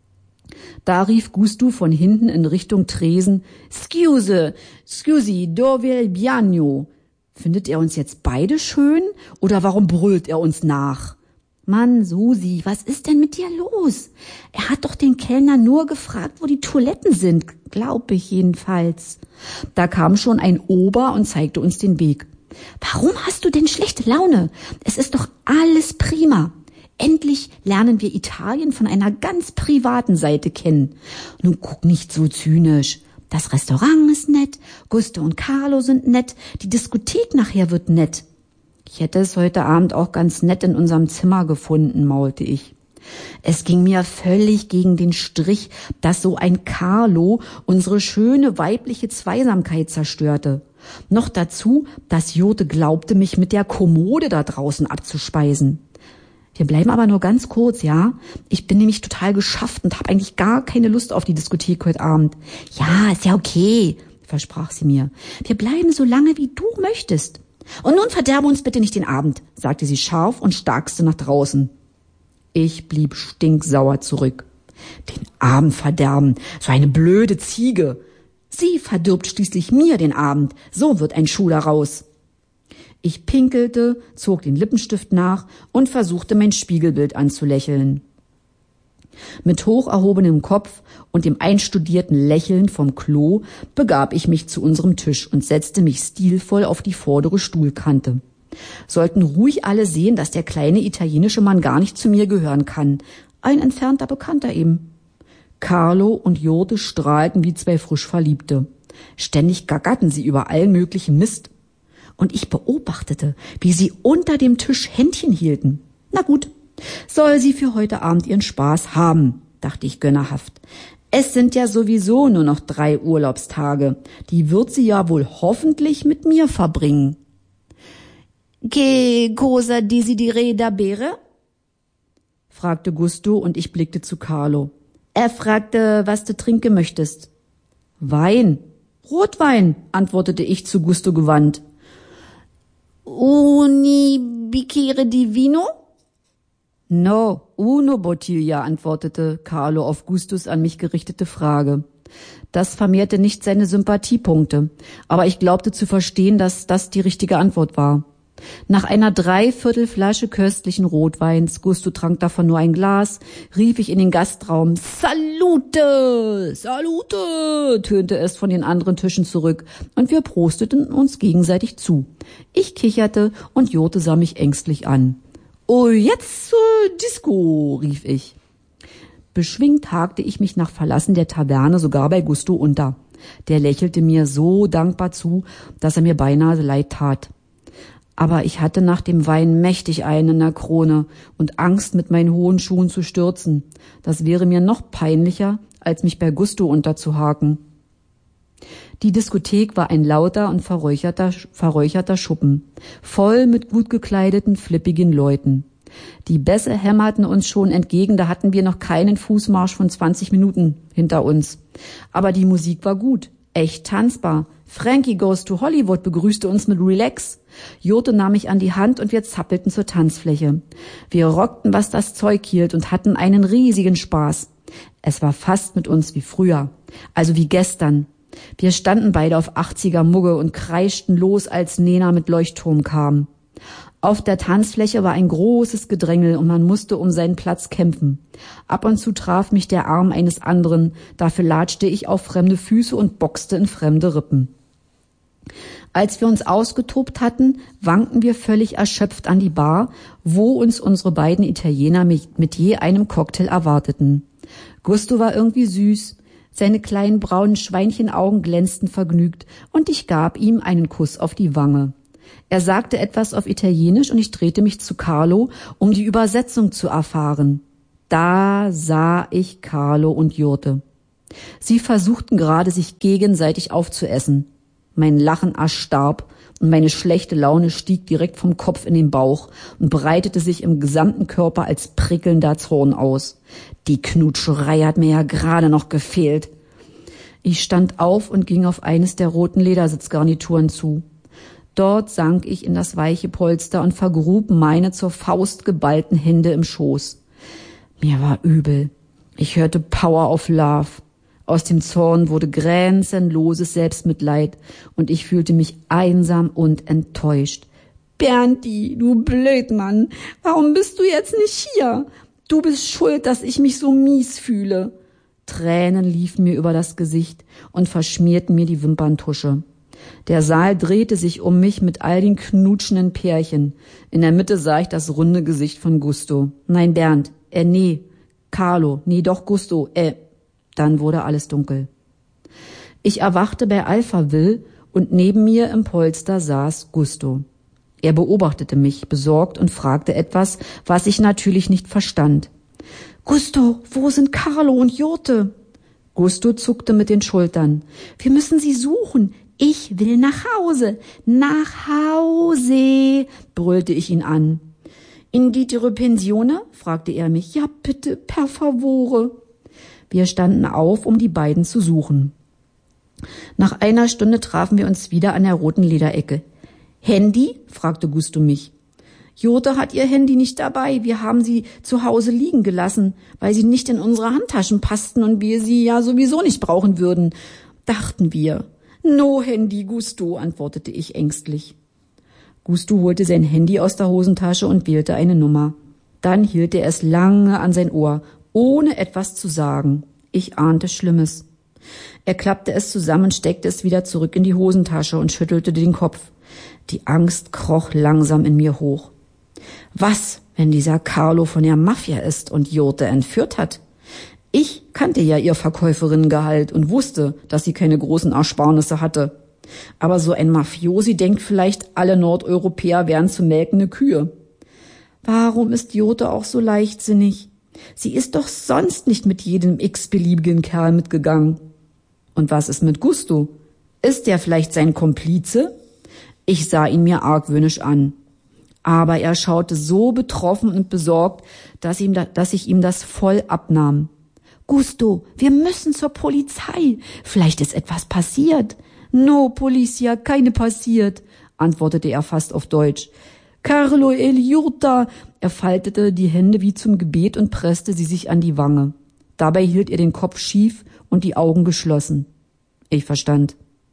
A: Da rief Gusto von hinten in Richtung Tresen, Scuse, scusi, dove il piano? Findet er uns jetzt beide schön oder warum brüllt er uns nach? Mann, Susi, was ist denn mit dir los? Er hat doch den Kellner nur gefragt, wo die Toiletten sind, glaub ich jedenfalls. Da kam schon ein Ober und zeigte uns den Weg. Warum hast du denn schlechte Laune? Es ist doch alles prima. Endlich lernen wir Italien von einer ganz privaten Seite kennen. Nun guck nicht so zynisch. Das Restaurant ist nett, Gusto und Carlo sind nett, die Diskothek nachher wird nett. Ich hätte es heute Abend auch ganz nett in unserem Zimmer gefunden, maulte ich. Es ging mir völlig gegen den Strich, dass so ein Carlo unsere schöne weibliche Zweisamkeit zerstörte. Noch dazu, dass Jurte glaubte, mich mit der Kommode da draußen abzuspeisen. Wir bleiben aber nur ganz kurz, ja? Ich bin nämlich total geschafft und habe eigentlich gar keine Lust auf die Diskothek heute Abend. Ja, ist ja okay, versprach sie mir. Wir bleiben so lange, wie du möchtest. Und nun verderbe uns bitte nicht den Abend, sagte sie scharf und starkste nach draußen. Ich blieb stinksauer zurück. Den Abend verderben, so eine blöde Ziege. Sie verdirbt schließlich mir den Abend, so wird ein Schuh daraus. Ich pinkelte, zog den Lippenstift nach und versuchte, mein Spiegelbild anzulächeln. Mit hoch erhobenem Kopf und dem einstudierten Lächeln vom Klo begab ich mich zu unserem Tisch und setzte mich stilvoll auf die vordere Stuhlkante. Sollten ruhig alle sehen, dass der kleine italienische Mann gar nicht zu mir gehören kann. Ein entfernter Bekannter eben. Carlo und Jurte strahlten wie zwei frisch Verliebte. Ständig gaggerten sie über allen möglichen Mist. Und ich beobachtete, wie sie unter dem Tisch Händchen hielten. Na gut, soll sie für heute Abend ihren Spaß haben, dachte ich gönnerhaft. Es sind ja sowieso nur noch drei Urlaubstage. Die wird sie ja wohl hoffentlich mit mir verbringen. Che cosa desideri da bere? Fragte Gusto und ich blickte zu Carlo. Er fragte, was du trinken möchtest. Wein. Rotwein, antwortete ich zu Gusto gewandt. Uni bicchiere di vino? No, uno bottiglia, antwortete Carlo auf Gustos an mich gerichtete Frage. Das vermehrte nicht seine Sympathiepunkte, aber ich glaubte zu verstehen, dass das die richtige Antwort war. Nach einer Dreiviertelflasche köstlichen Rotweins, Gusto trank davon nur ein Glas, rief ich in den Gastraum, Salute, Salute, tönte es von den anderen Tischen zurück, und wir prosteten uns gegenseitig zu. Ich kicherte und Jurte sah mich ängstlich an. Oh, jetzt zur Disco, rief ich. Beschwingt hakte ich mich nach Verlassen der Taverne sogar bei Gusto unter. Der lächelte mir so dankbar zu, dass er mir beinahe leid tat. Aber ich hatte nach dem Wein mächtig einen in der Krone und Angst, mit meinen hohen Schuhen zu stürzen. Das wäre mir noch peinlicher, als mich bei Gusto unterzuhaken. Die Diskothek war ein lauter und verräucherter, verräucherter Schuppen, voll mit gut gekleideten, flippigen Leuten. Die Bässe hämmerten uns schon entgegen, da hatten wir noch keinen Fußmarsch von zwanzig Minuten hinter uns. Aber die Musik war gut, echt tanzbar. Frankie Goes to Hollywood begrüßte uns mit Relax. Jurte nahm mich an die Hand und wir zappelten zur Tanzfläche. Wir rockten, was das Zeug hielt und hatten einen riesigen Spaß. Es war fast mit uns wie früher, also wie gestern. Wir standen beide auf achtziger Mugge und kreischten los, als Nena mit Leuchtturm kam. Auf der Tanzfläche war ein großes Gedrängel und man musste um seinen Platz kämpfen. Ab und zu traf mich der Arm eines anderen, dafür latschte ich auf fremde Füße und boxte in fremde Rippen. Als wir uns ausgetobt hatten, wankten wir völlig erschöpft an die Bar, wo uns unsere beiden Italiener mit, mit je einem Cocktail erwarteten. Gusto war irgendwie süß, seine kleinen braunen Schweinchenaugen glänzten vergnügt und ich gab ihm einen Kuss auf die Wange. Er sagte etwas auf Italienisch und ich drehte mich zu Carlo, um die Übersetzung zu erfahren. Da sah ich Carlo und Jurte. Sie versuchten gerade, sich gegenseitig aufzuessen. Mein Lachen erstarb und meine schlechte Laune stieg direkt vom Kopf in den Bauch und breitete sich im gesamten Körper als prickelnder Zorn aus. Die Knutscherei hat mir ja gerade noch gefehlt. Ich stand auf und ging auf eines der roten Ledersitzgarnituren zu. Dort sank ich in das weiche Polster und vergrub meine zur Faust geballten Hände im Schoß. Mir war übel. Ich hörte Power of Love. Aus dem Zorn wurde grenzenloses Selbstmitleid und ich fühlte mich einsam und enttäuscht. Bernti, du Blödmann, warum bist du jetzt nicht hier? Du bist schuld, dass ich mich so mies fühle. Tränen liefen mir über das Gesicht und verschmierten mir die Wimperntusche. Der Saal drehte sich um mich mit all den knutschenden Pärchen. In der Mitte sah ich das runde Gesicht von Gusto. Nein, Bernd, äh, nee, Carlo, nee, doch Gusto, äh. Dann wurde alles dunkel. Ich erwachte bei Alphaville und neben mir im Polster saß Gusto. Er beobachtete mich besorgt und fragte etwas, was ich natürlich nicht verstand. Gusto, wo sind Carlo und Jurte? Gusto zuckte mit den Schultern. Wir müssen sie suchen. Ich will nach Hause. Nach Hause, brüllte ich ihn an. In die Pensione? Fragte er mich. Ja, bitte, per favore. Wir standen auf, um die beiden zu suchen. Nach einer Stunde trafen wir uns wieder an der roten Lederecke. Handy? Fragte Gusto mich. Jurte hat ihr Handy nicht dabei. Wir haben sie zu Hause liegen gelassen, weil sie nicht in unsere Handtaschen passten und wir sie ja sowieso nicht brauchen würden, dachten wir. No Handy, Gusto, antwortete ich ängstlich. Gusto holte sein Handy aus der Hosentasche und wählte eine Nummer. Dann hielt er es lange an sein Ohr, ohne etwas zu sagen. Ich ahnte Schlimmes. Er klappte es zusammen, steckte es wieder zurück in die Hosentasche und schüttelte den Kopf. Die Angst kroch langsam in mir hoch. Was, wenn dieser Carlo von der Mafia ist und Jurte entführt hat? Ich kannte ja ihr Verkäuferinnengehalt und wusste, dass sie keine großen Ersparnisse hatte. Aber so ein Mafiosi denkt vielleicht, alle Nordeuropäer wären zu melkende Kühe. Warum ist Jurte auch so leichtsinnig? Sie ist doch sonst nicht mit jedem x-beliebigen Kerl mitgegangen. Und was ist mit Gusto? Ist der vielleicht sein Komplize? Ich sah ihn mir argwöhnisch an. Aber er schaute so betroffen und besorgt, dass, ihm da, dass ich ihm das voll abnahm. Gusto, wir müssen zur Polizei. Vielleicht ist etwas passiert. No, Polizia, keine passiert, antwortete er fast auf Deutsch. Carlo e Jurta. Er faltete die Hände wie zum Gebet und presste sie sich an die Wange. Dabei hielt er den Kopf schief und die Augen geschlossen. Ich verstand.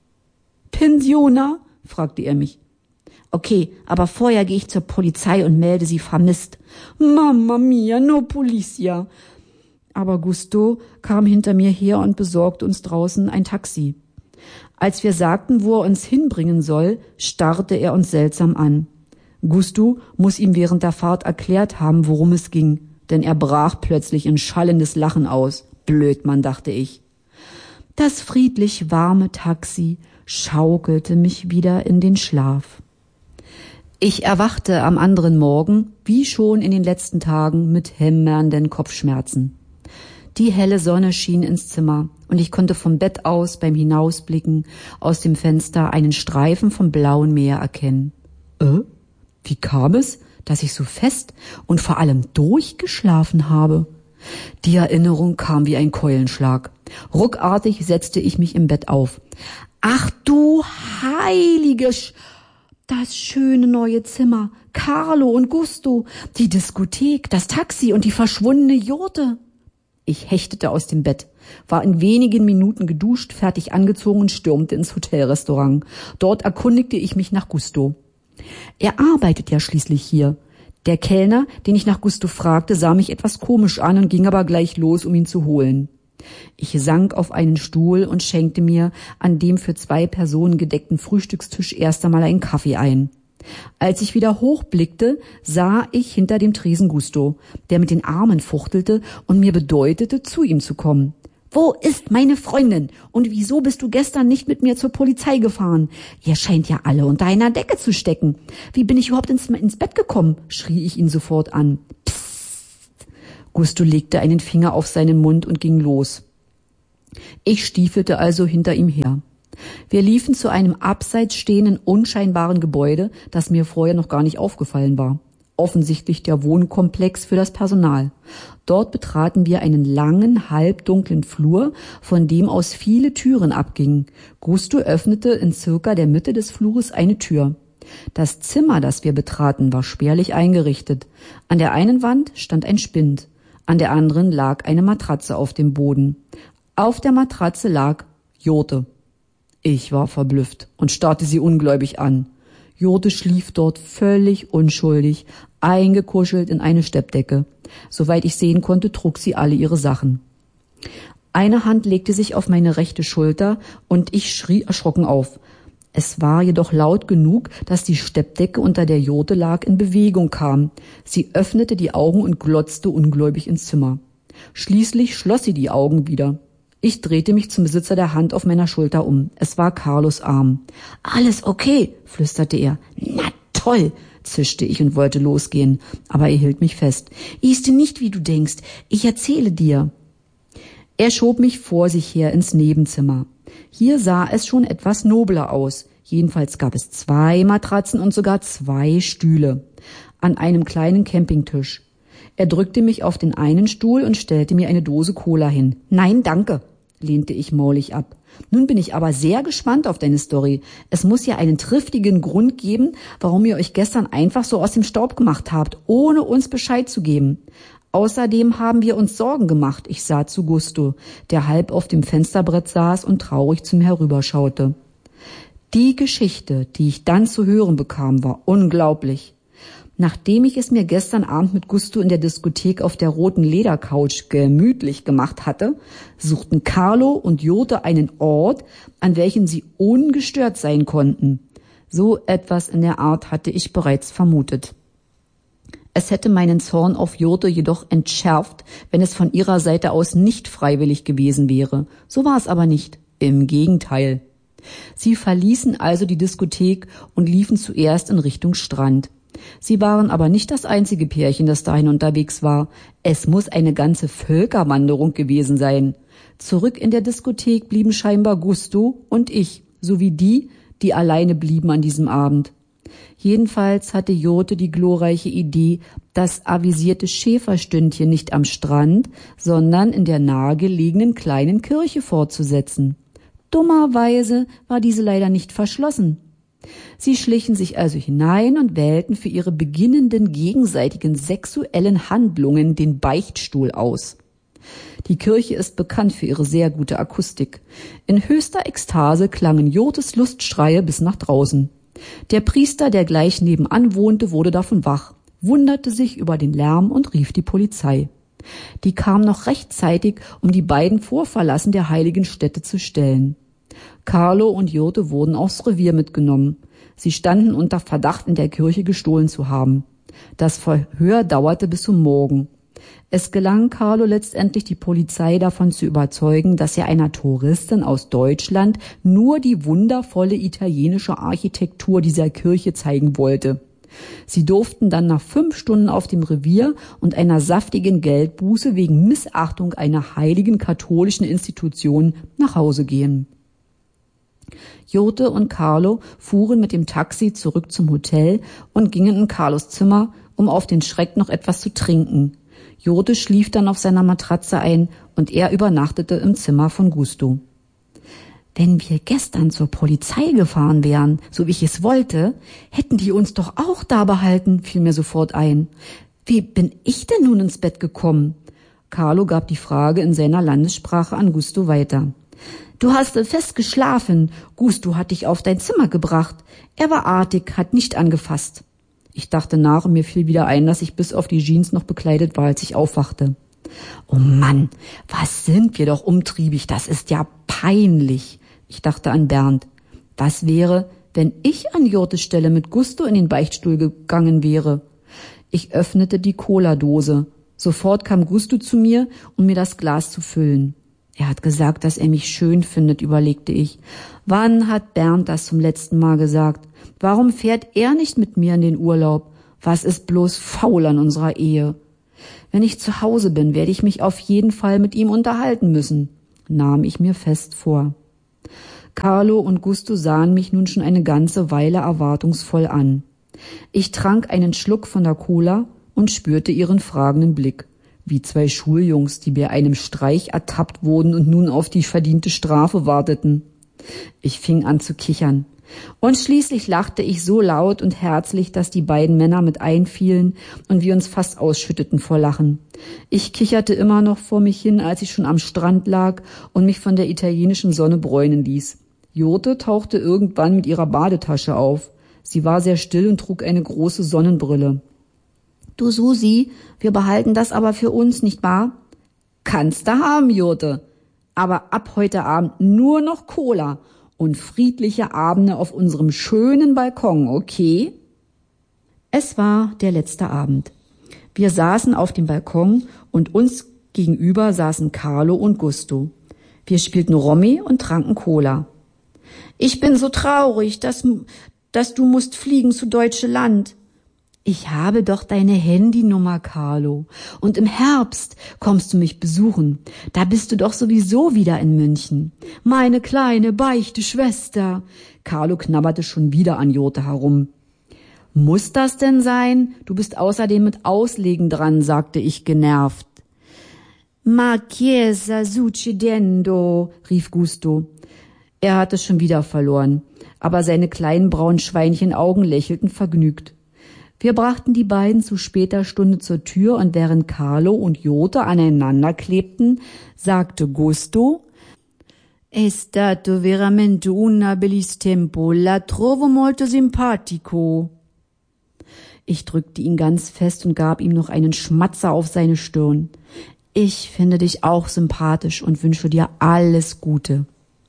A: Pensiona? Fragte er mich. Okay, aber vorher gehe ich zur Polizei und melde sie vermisst. Mamma mia, no Polizia. Aber Gusto kam hinter mir her und besorgte uns draußen ein Taxi. Als wir sagten, wo er uns hinbringen soll, starrte er uns seltsam an. Gusto muss ihm während der Fahrt erklärt haben, worum es ging, denn er brach plötzlich in schallendes Lachen aus. Blödmann, dachte ich. Das friedlich warme Taxi schaukelte mich wieder in den Schlaf. Ich erwachte am anderen Morgen, wie schon in den letzten Tagen, mit hämmernden Kopfschmerzen. Die helle Sonne schien ins Zimmer und ich konnte vom Bett aus beim Hinausblicken aus dem Fenster einen Streifen vom blauen Meer erkennen. Äh? Wie kam es, dass ich so fest und vor allem durchgeschlafen habe? Die Erinnerung kam wie ein Keulenschlag. Ruckartig setzte ich mich im Bett auf. Ach du heilige Sch... Das schöne neue Zimmer, Carlo und Gusto, die Diskothek, das Taxi und die verschwundene Jurte. Ich hechtete aus dem Bett, war in wenigen Minuten geduscht, fertig angezogen und stürmte ins Hotelrestaurant. Dort erkundigte ich mich nach Gusto. Er arbeitet ja schließlich hier. Der Kellner, den ich nach Gusto fragte, sah mich etwas komisch an und ging aber gleich los, um ihn zu holen. Ich sank auf einen Stuhl und schenkte mir an dem für zwei Personen gedeckten Frühstückstisch erst einmal einen Kaffee ein. Als ich wieder hochblickte, sah ich hinter dem Tresen Gusto, der mit den Armen fuchtelte und mir bedeutete, zu ihm zu kommen. Wo ist meine Freundin? Und wieso bist du gestern nicht mit mir zur Polizei gefahren? Ihr scheint ja alle unter einer Decke zu stecken. Wie bin ich überhaupt ins, ins Bett gekommen? Schrie ich ihn sofort an. Psst. Gusto legte einen Finger auf seinen Mund und ging los. Ich stiefelte also hinter ihm her. Wir liefen zu einem abseits stehenden, unscheinbaren Gebäude, das mir vorher noch gar nicht aufgefallen war. Offensichtlich der Wohnkomplex für das Personal. Dort betraten wir einen langen, halbdunklen Flur, von dem aus viele Türen abgingen. Gusto öffnete in circa der Mitte des Flures eine Tür. Das Zimmer, das wir betraten, war spärlich eingerichtet. An der einen Wand stand ein Spind, an der anderen lag eine Matratze auf dem Boden. Auf der Matratze lag Jurte. Ich war verblüfft und starrte sie ungläubig an. Jurte schlief dort völlig unschuldig, eingekuschelt in eine Steppdecke. Soweit ich sehen konnte, trug sie alle ihre Sachen. Eine Hand legte sich auf meine rechte Schulter und ich schrie erschrocken auf. Es war jedoch laut genug, dass die Steppdecke, unter der Jurte lag, in Bewegung kam. Sie öffnete die Augen und glotzte ungläubig ins Zimmer. Schließlich schloss sie die Augen wieder. Ich drehte mich zum Besitzer der Hand auf meiner Schulter um. Es war Carlos Arm. »Alles okay«, flüsterte er. »Na toll«, zischte ich und wollte losgehen, aber er hielt mich fest. »Ist nicht, wie du denkst. Ich erzähle dir.« Er schob mich vor sich her ins Nebenzimmer. Hier sah es schon etwas nobler aus. Jedenfalls gab es zwei Matratzen und sogar zwei Stühle. An einem kleinen Campingtisch. Er drückte mich auf den einen Stuhl und stellte mir eine Dose Cola hin. »Nein, danke«, lehnte ich maulig ab. »Nun bin ich aber sehr gespannt auf deine Story. Es muss ja einen triftigen Grund geben, warum ihr euch gestern einfach so aus dem Staub gemacht habt, ohne uns Bescheid zu geben. Außerdem haben wir uns Sorgen gemacht«, ich sah zu Gusto, der halb auf dem Fensterbrett saß und traurig zu mir herüberschaute. Die Geschichte, die ich dann zu hören bekam, war unglaublich. Nachdem ich es mir gestern Abend mit Gusto in der Diskothek auf der roten Ledercouch gemütlich gemacht hatte, suchten Carlo und Jurte einen Ort, an welchem sie ungestört sein konnten. So etwas in der Art hatte ich bereits vermutet. Es hätte meinen Zorn auf Jurte jedoch entschärft, wenn es von ihrer Seite aus nicht freiwillig gewesen wäre. So war es aber nicht. Im Gegenteil. Sie verließen also die Diskothek und liefen zuerst in Richtung Strand. Sie waren aber nicht das einzige Pärchen, das dahin unterwegs war. Es muss eine ganze Völkerwanderung gewesen sein. Zurück in der Diskothek blieben scheinbar Gusto und ich, sowie die, die alleine blieben an diesem Abend. Jedenfalls hatte Jurte die glorreiche Idee, das avisierte Schäferstündchen nicht am Strand, sondern in der nahegelegenen kleinen Kirche fortzusetzen. Dummerweise war diese leider nicht verschlossen. Sie schlichen sich also hinein und wählten für ihre beginnenden gegenseitigen sexuellen Handlungen den Beichtstuhl aus. Die Kirche ist bekannt für ihre sehr gute Akustik. In höchster Ekstase klangen Jurtes Lustschreie bis nach draußen. Der Priester, der gleich nebenan wohnte, wurde davon wach, wunderte sich über den Lärm und rief die Polizei. Die kam noch rechtzeitig, um die beiden vor Verlassen der heiligen Stätte zu stellen. Carlo und Jurte wurden aufs Revier mitgenommen. Sie standen unter Verdacht, in der Kirche gestohlen zu haben. Das Verhör dauerte bis zum Morgen. Es gelang Carlo letztendlich, die Polizei davon zu überzeugen, dass er einer Touristin aus Deutschland nur die wundervolle italienische Architektur dieser Kirche zeigen wollte. Sie durften dann nach fünf Stunden auf dem Revier und einer saftigen Geldbuße wegen Missachtung einer heiligen katholischen Institution nach Hause gehen. Jurte und Carlo fuhren mit dem Taxi zurück zum Hotel und gingen in Carlos Zimmer, um auf den Schreck noch etwas zu trinken. Jurte schlief dann auf seiner Matratze ein und er übernachtete im Zimmer von Gusto. Wenn wir gestern zur Polizei gefahren wären, so wie ich es wollte, hätten die uns doch auch da behalten, fiel mir sofort ein. Wie bin ich denn nun ins Bett gekommen? Carlo gab die Frage in seiner Landessprache an Gusto weiter. Du hast fest geschlafen. Gusto hat dich auf dein Zimmer gebracht. Er war artig, hat nicht angefasst. Ich dachte nach und mir fiel wieder ein, dass ich bis auf die Jeans noch bekleidet war, als ich aufwachte. Oh Mann, was sind wir doch umtriebig, das ist ja peinlich. Ich dachte an Bernd. Was wäre, wenn ich an Jurtes Stelle mit Gusto in den Beichtstuhl gegangen wäre? Ich öffnete die Cola-Dose. Sofort kam Gusto zu mir, um mir das Glas zu füllen. Er hat gesagt, dass er mich schön findet, überlegte ich. Wann hat Bernd das zum letzten Mal gesagt? Warum fährt er nicht mit mir in den Urlaub? Was ist bloß faul an unserer Ehe? Wenn ich zu Hause bin, werde ich mich auf jeden Fall mit ihm unterhalten müssen, nahm ich mir fest vor. Carlo und Gusto sahen mich nun schon eine ganze Weile erwartungsvoll an. Ich trank einen Schluck von der Cola und spürte ihren fragenden Blick, wie zwei Schuljungs, die bei einem Streich ertappt wurden und nun auf die verdiente Strafe warteten. Ich fing an zu kichern. Und schließlich lachte ich so laut und herzlich, dass die beiden Männer mit einfielen und wir uns fast ausschütteten vor Lachen. Ich kicherte immer noch vor mich hin, als ich schon am Strand lag und mich von der italienischen Sonne bräunen ließ. Jurte tauchte irgendwann mit ihrer Badetasche auf. Sie war sehr still und trug eine große Sonnenbrille. »Du Susi, wir behalten das aber für uns, nicht wahr?« »Kannst du haben, Jurte. Aber ab heute Abend nur noch Cola und friedliche Abende auf unserem schönen Balkon, okay?« Es war der letzte Abend. Wir saßen auf dem Balkon und uns gegenüber saßen Carlo und Gusto. Wir spielten Rommi und tranken Cola. »Ich bin so traurig, dass, dass du musst fliegen zu Deutsche Land.« »Ich habe doch deine Handynummer, Carlo. Und im Herbst kommst du mich besuchen. Da bist du doch sowieso wieder in München. Meine kleine, beichte Schwester.« Carlo knabberte schon wieder an Jurte herum. »Muss das denn sein? Du bist außerdem mit Auslegen dran«, sagte ich genervt. »Ma chiesa succedendo«, rief Gusto. Er hatte schon wieder verloren, aber seine kleinen braunen Schweinchenaugen lächelten vergnügt. Wir brachten die beiden zu später Stunde zur Tür und während Carlo und Jurte aneinander klebten, sagte Gusto: «È stato veramente un bellissimo tempo, la trovo molto simpatico.» Ich drückte ihn ganz fest und gab ihm noch einen Schmatzer auf seine Stirn. »Ich finde dich auch sympathisch und wünsche dir alles Gute.«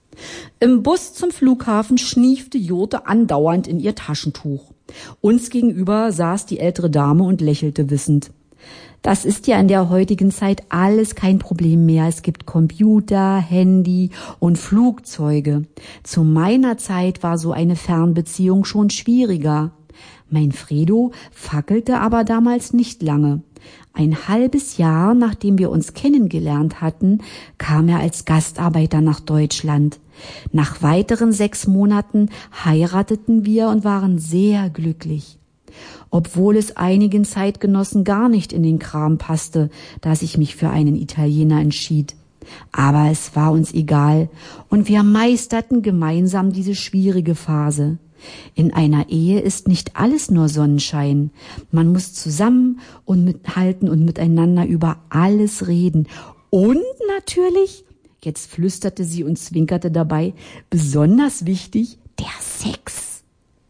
A: Im Bus zum Flughafen schniefte Jurte andauernd in ihr Taschentuch. Uns gegenüber saß die ältere Dame und lächelte wissend. Das ist ja in der heutigen Zeit alles kein Problem mehr. Es gibt Computer, Handy und Flugzeuge. Zu meiner Zeit war so eine Fernbeziehung schon schwieriger. Mein Fredo fackelte aber damals nicht lange. Ein halbes Jahr, nachdem wir uns kennengelernt hatten, kam er als Gastarbeiter nach Deutschland. Nach weiteren sechs Monaten heirateten wir und waren sehr glücklich. Obwohl es einigen Zeitgenossen gar nicht in den Kram passte, dass ich mich für einen Italiener entschied. Aber es war uns egal und wir meisterten gemeinsam diese schwierige Phase. In einer Ehe ist nicht alles nur Sonnenschein. Man muss zusammen und mithalten und miteinander über alles reden. Und natürlich, jetzt flüsterte sie und zwinkerte dabei, besonders wichtig, der Sex.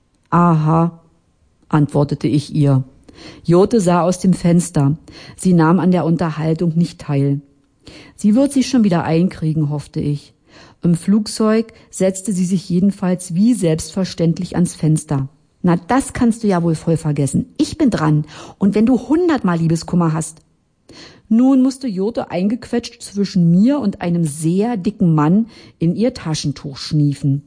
A: Aha, antwortete ich ihr. Jurte sah aus dem Fenster. Sie nahm an der Unterhaltung nicht teil. Sie wird sich schon wieder einkriegen, hoffte ich. Im Flugzeug setzte sie sich jedenfalls wie selbstverständlich ans Fenster. Na, das kannst du ja wohl voll vergessen. Ich bin dran. Und wenn du hundertmal Liebeskummer hast. Nun musste Jurte eingequetscht zwischen mir und einem sehr dicken Mann in ihr Taschentuch schniefen.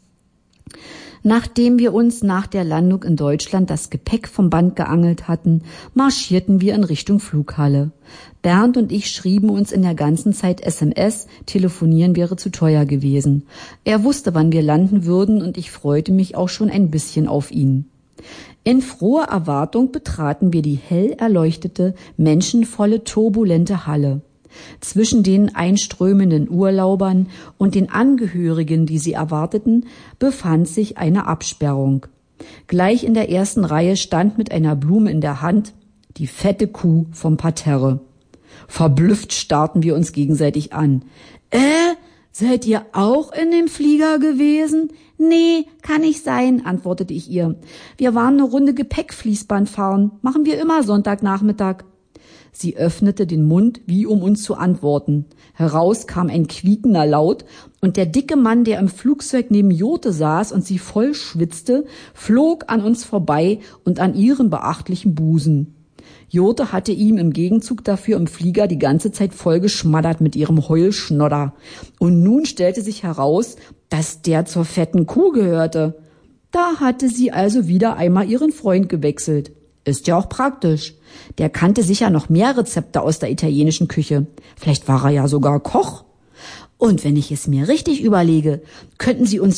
A: Nachdem wir uns nach der Landung in Deutschland das Gepäck vom Band geangelt hatten, marschierten wir in Richtung Flughalle. Bernd und ich schrieben uns in der ganzen Zeit S M S, telefonieren wäre zu teuer gewesen. Er wusste, wann wir landen würden und ich freute mich auch schon ein bisschen auf ihn. In froher Erwartung betraten wir die hell erleuchtete, menschenvolle, turbulente Halle. Zwischen den einströmenden Urlaubern und den Angehörigen, die sie erwarteten, befand sich eine Absperrung. Gleich in der ersten Reihe stand mit einer Blume in der Hand die fette Kuh vom Parterre. Verblüfft starrten wir uns gegenseitig an. Äh, seid ihr auch in dem Flieger gewesen? Nee, kann nicht sein, antwortete ich ihr. Wir waren eine Runde Gepäckfließband fahren. Machen wir immer Sonntagnachmittag. Sie öffnete den Mund, wie um uns zu antworten. Heraus kam ein quiekender Laut und der dicke Mann, der im Flugzeug neben Jurte saß und sie voll schwitzte, flog an uns vorbei und an ihren beachtlichen Busen. Jurte hatte ihm im Gegenzug dafür im Flieger die ganze Zeit voll geschmattert mit ihrem Heulschnodder. Und nun stellte sich heraus, dass der zur fetten Kuh gehörte. Da hatte sie also wieder einmal ihren Freund gewechselt. Ist ja auch praktisch. Der kannte sicher noch mehr Rezepte aus der italienischen Küche. Vielleicht war er ja sogar Koch. Und wenn ich es mir richtig überlege, könnten Sie uns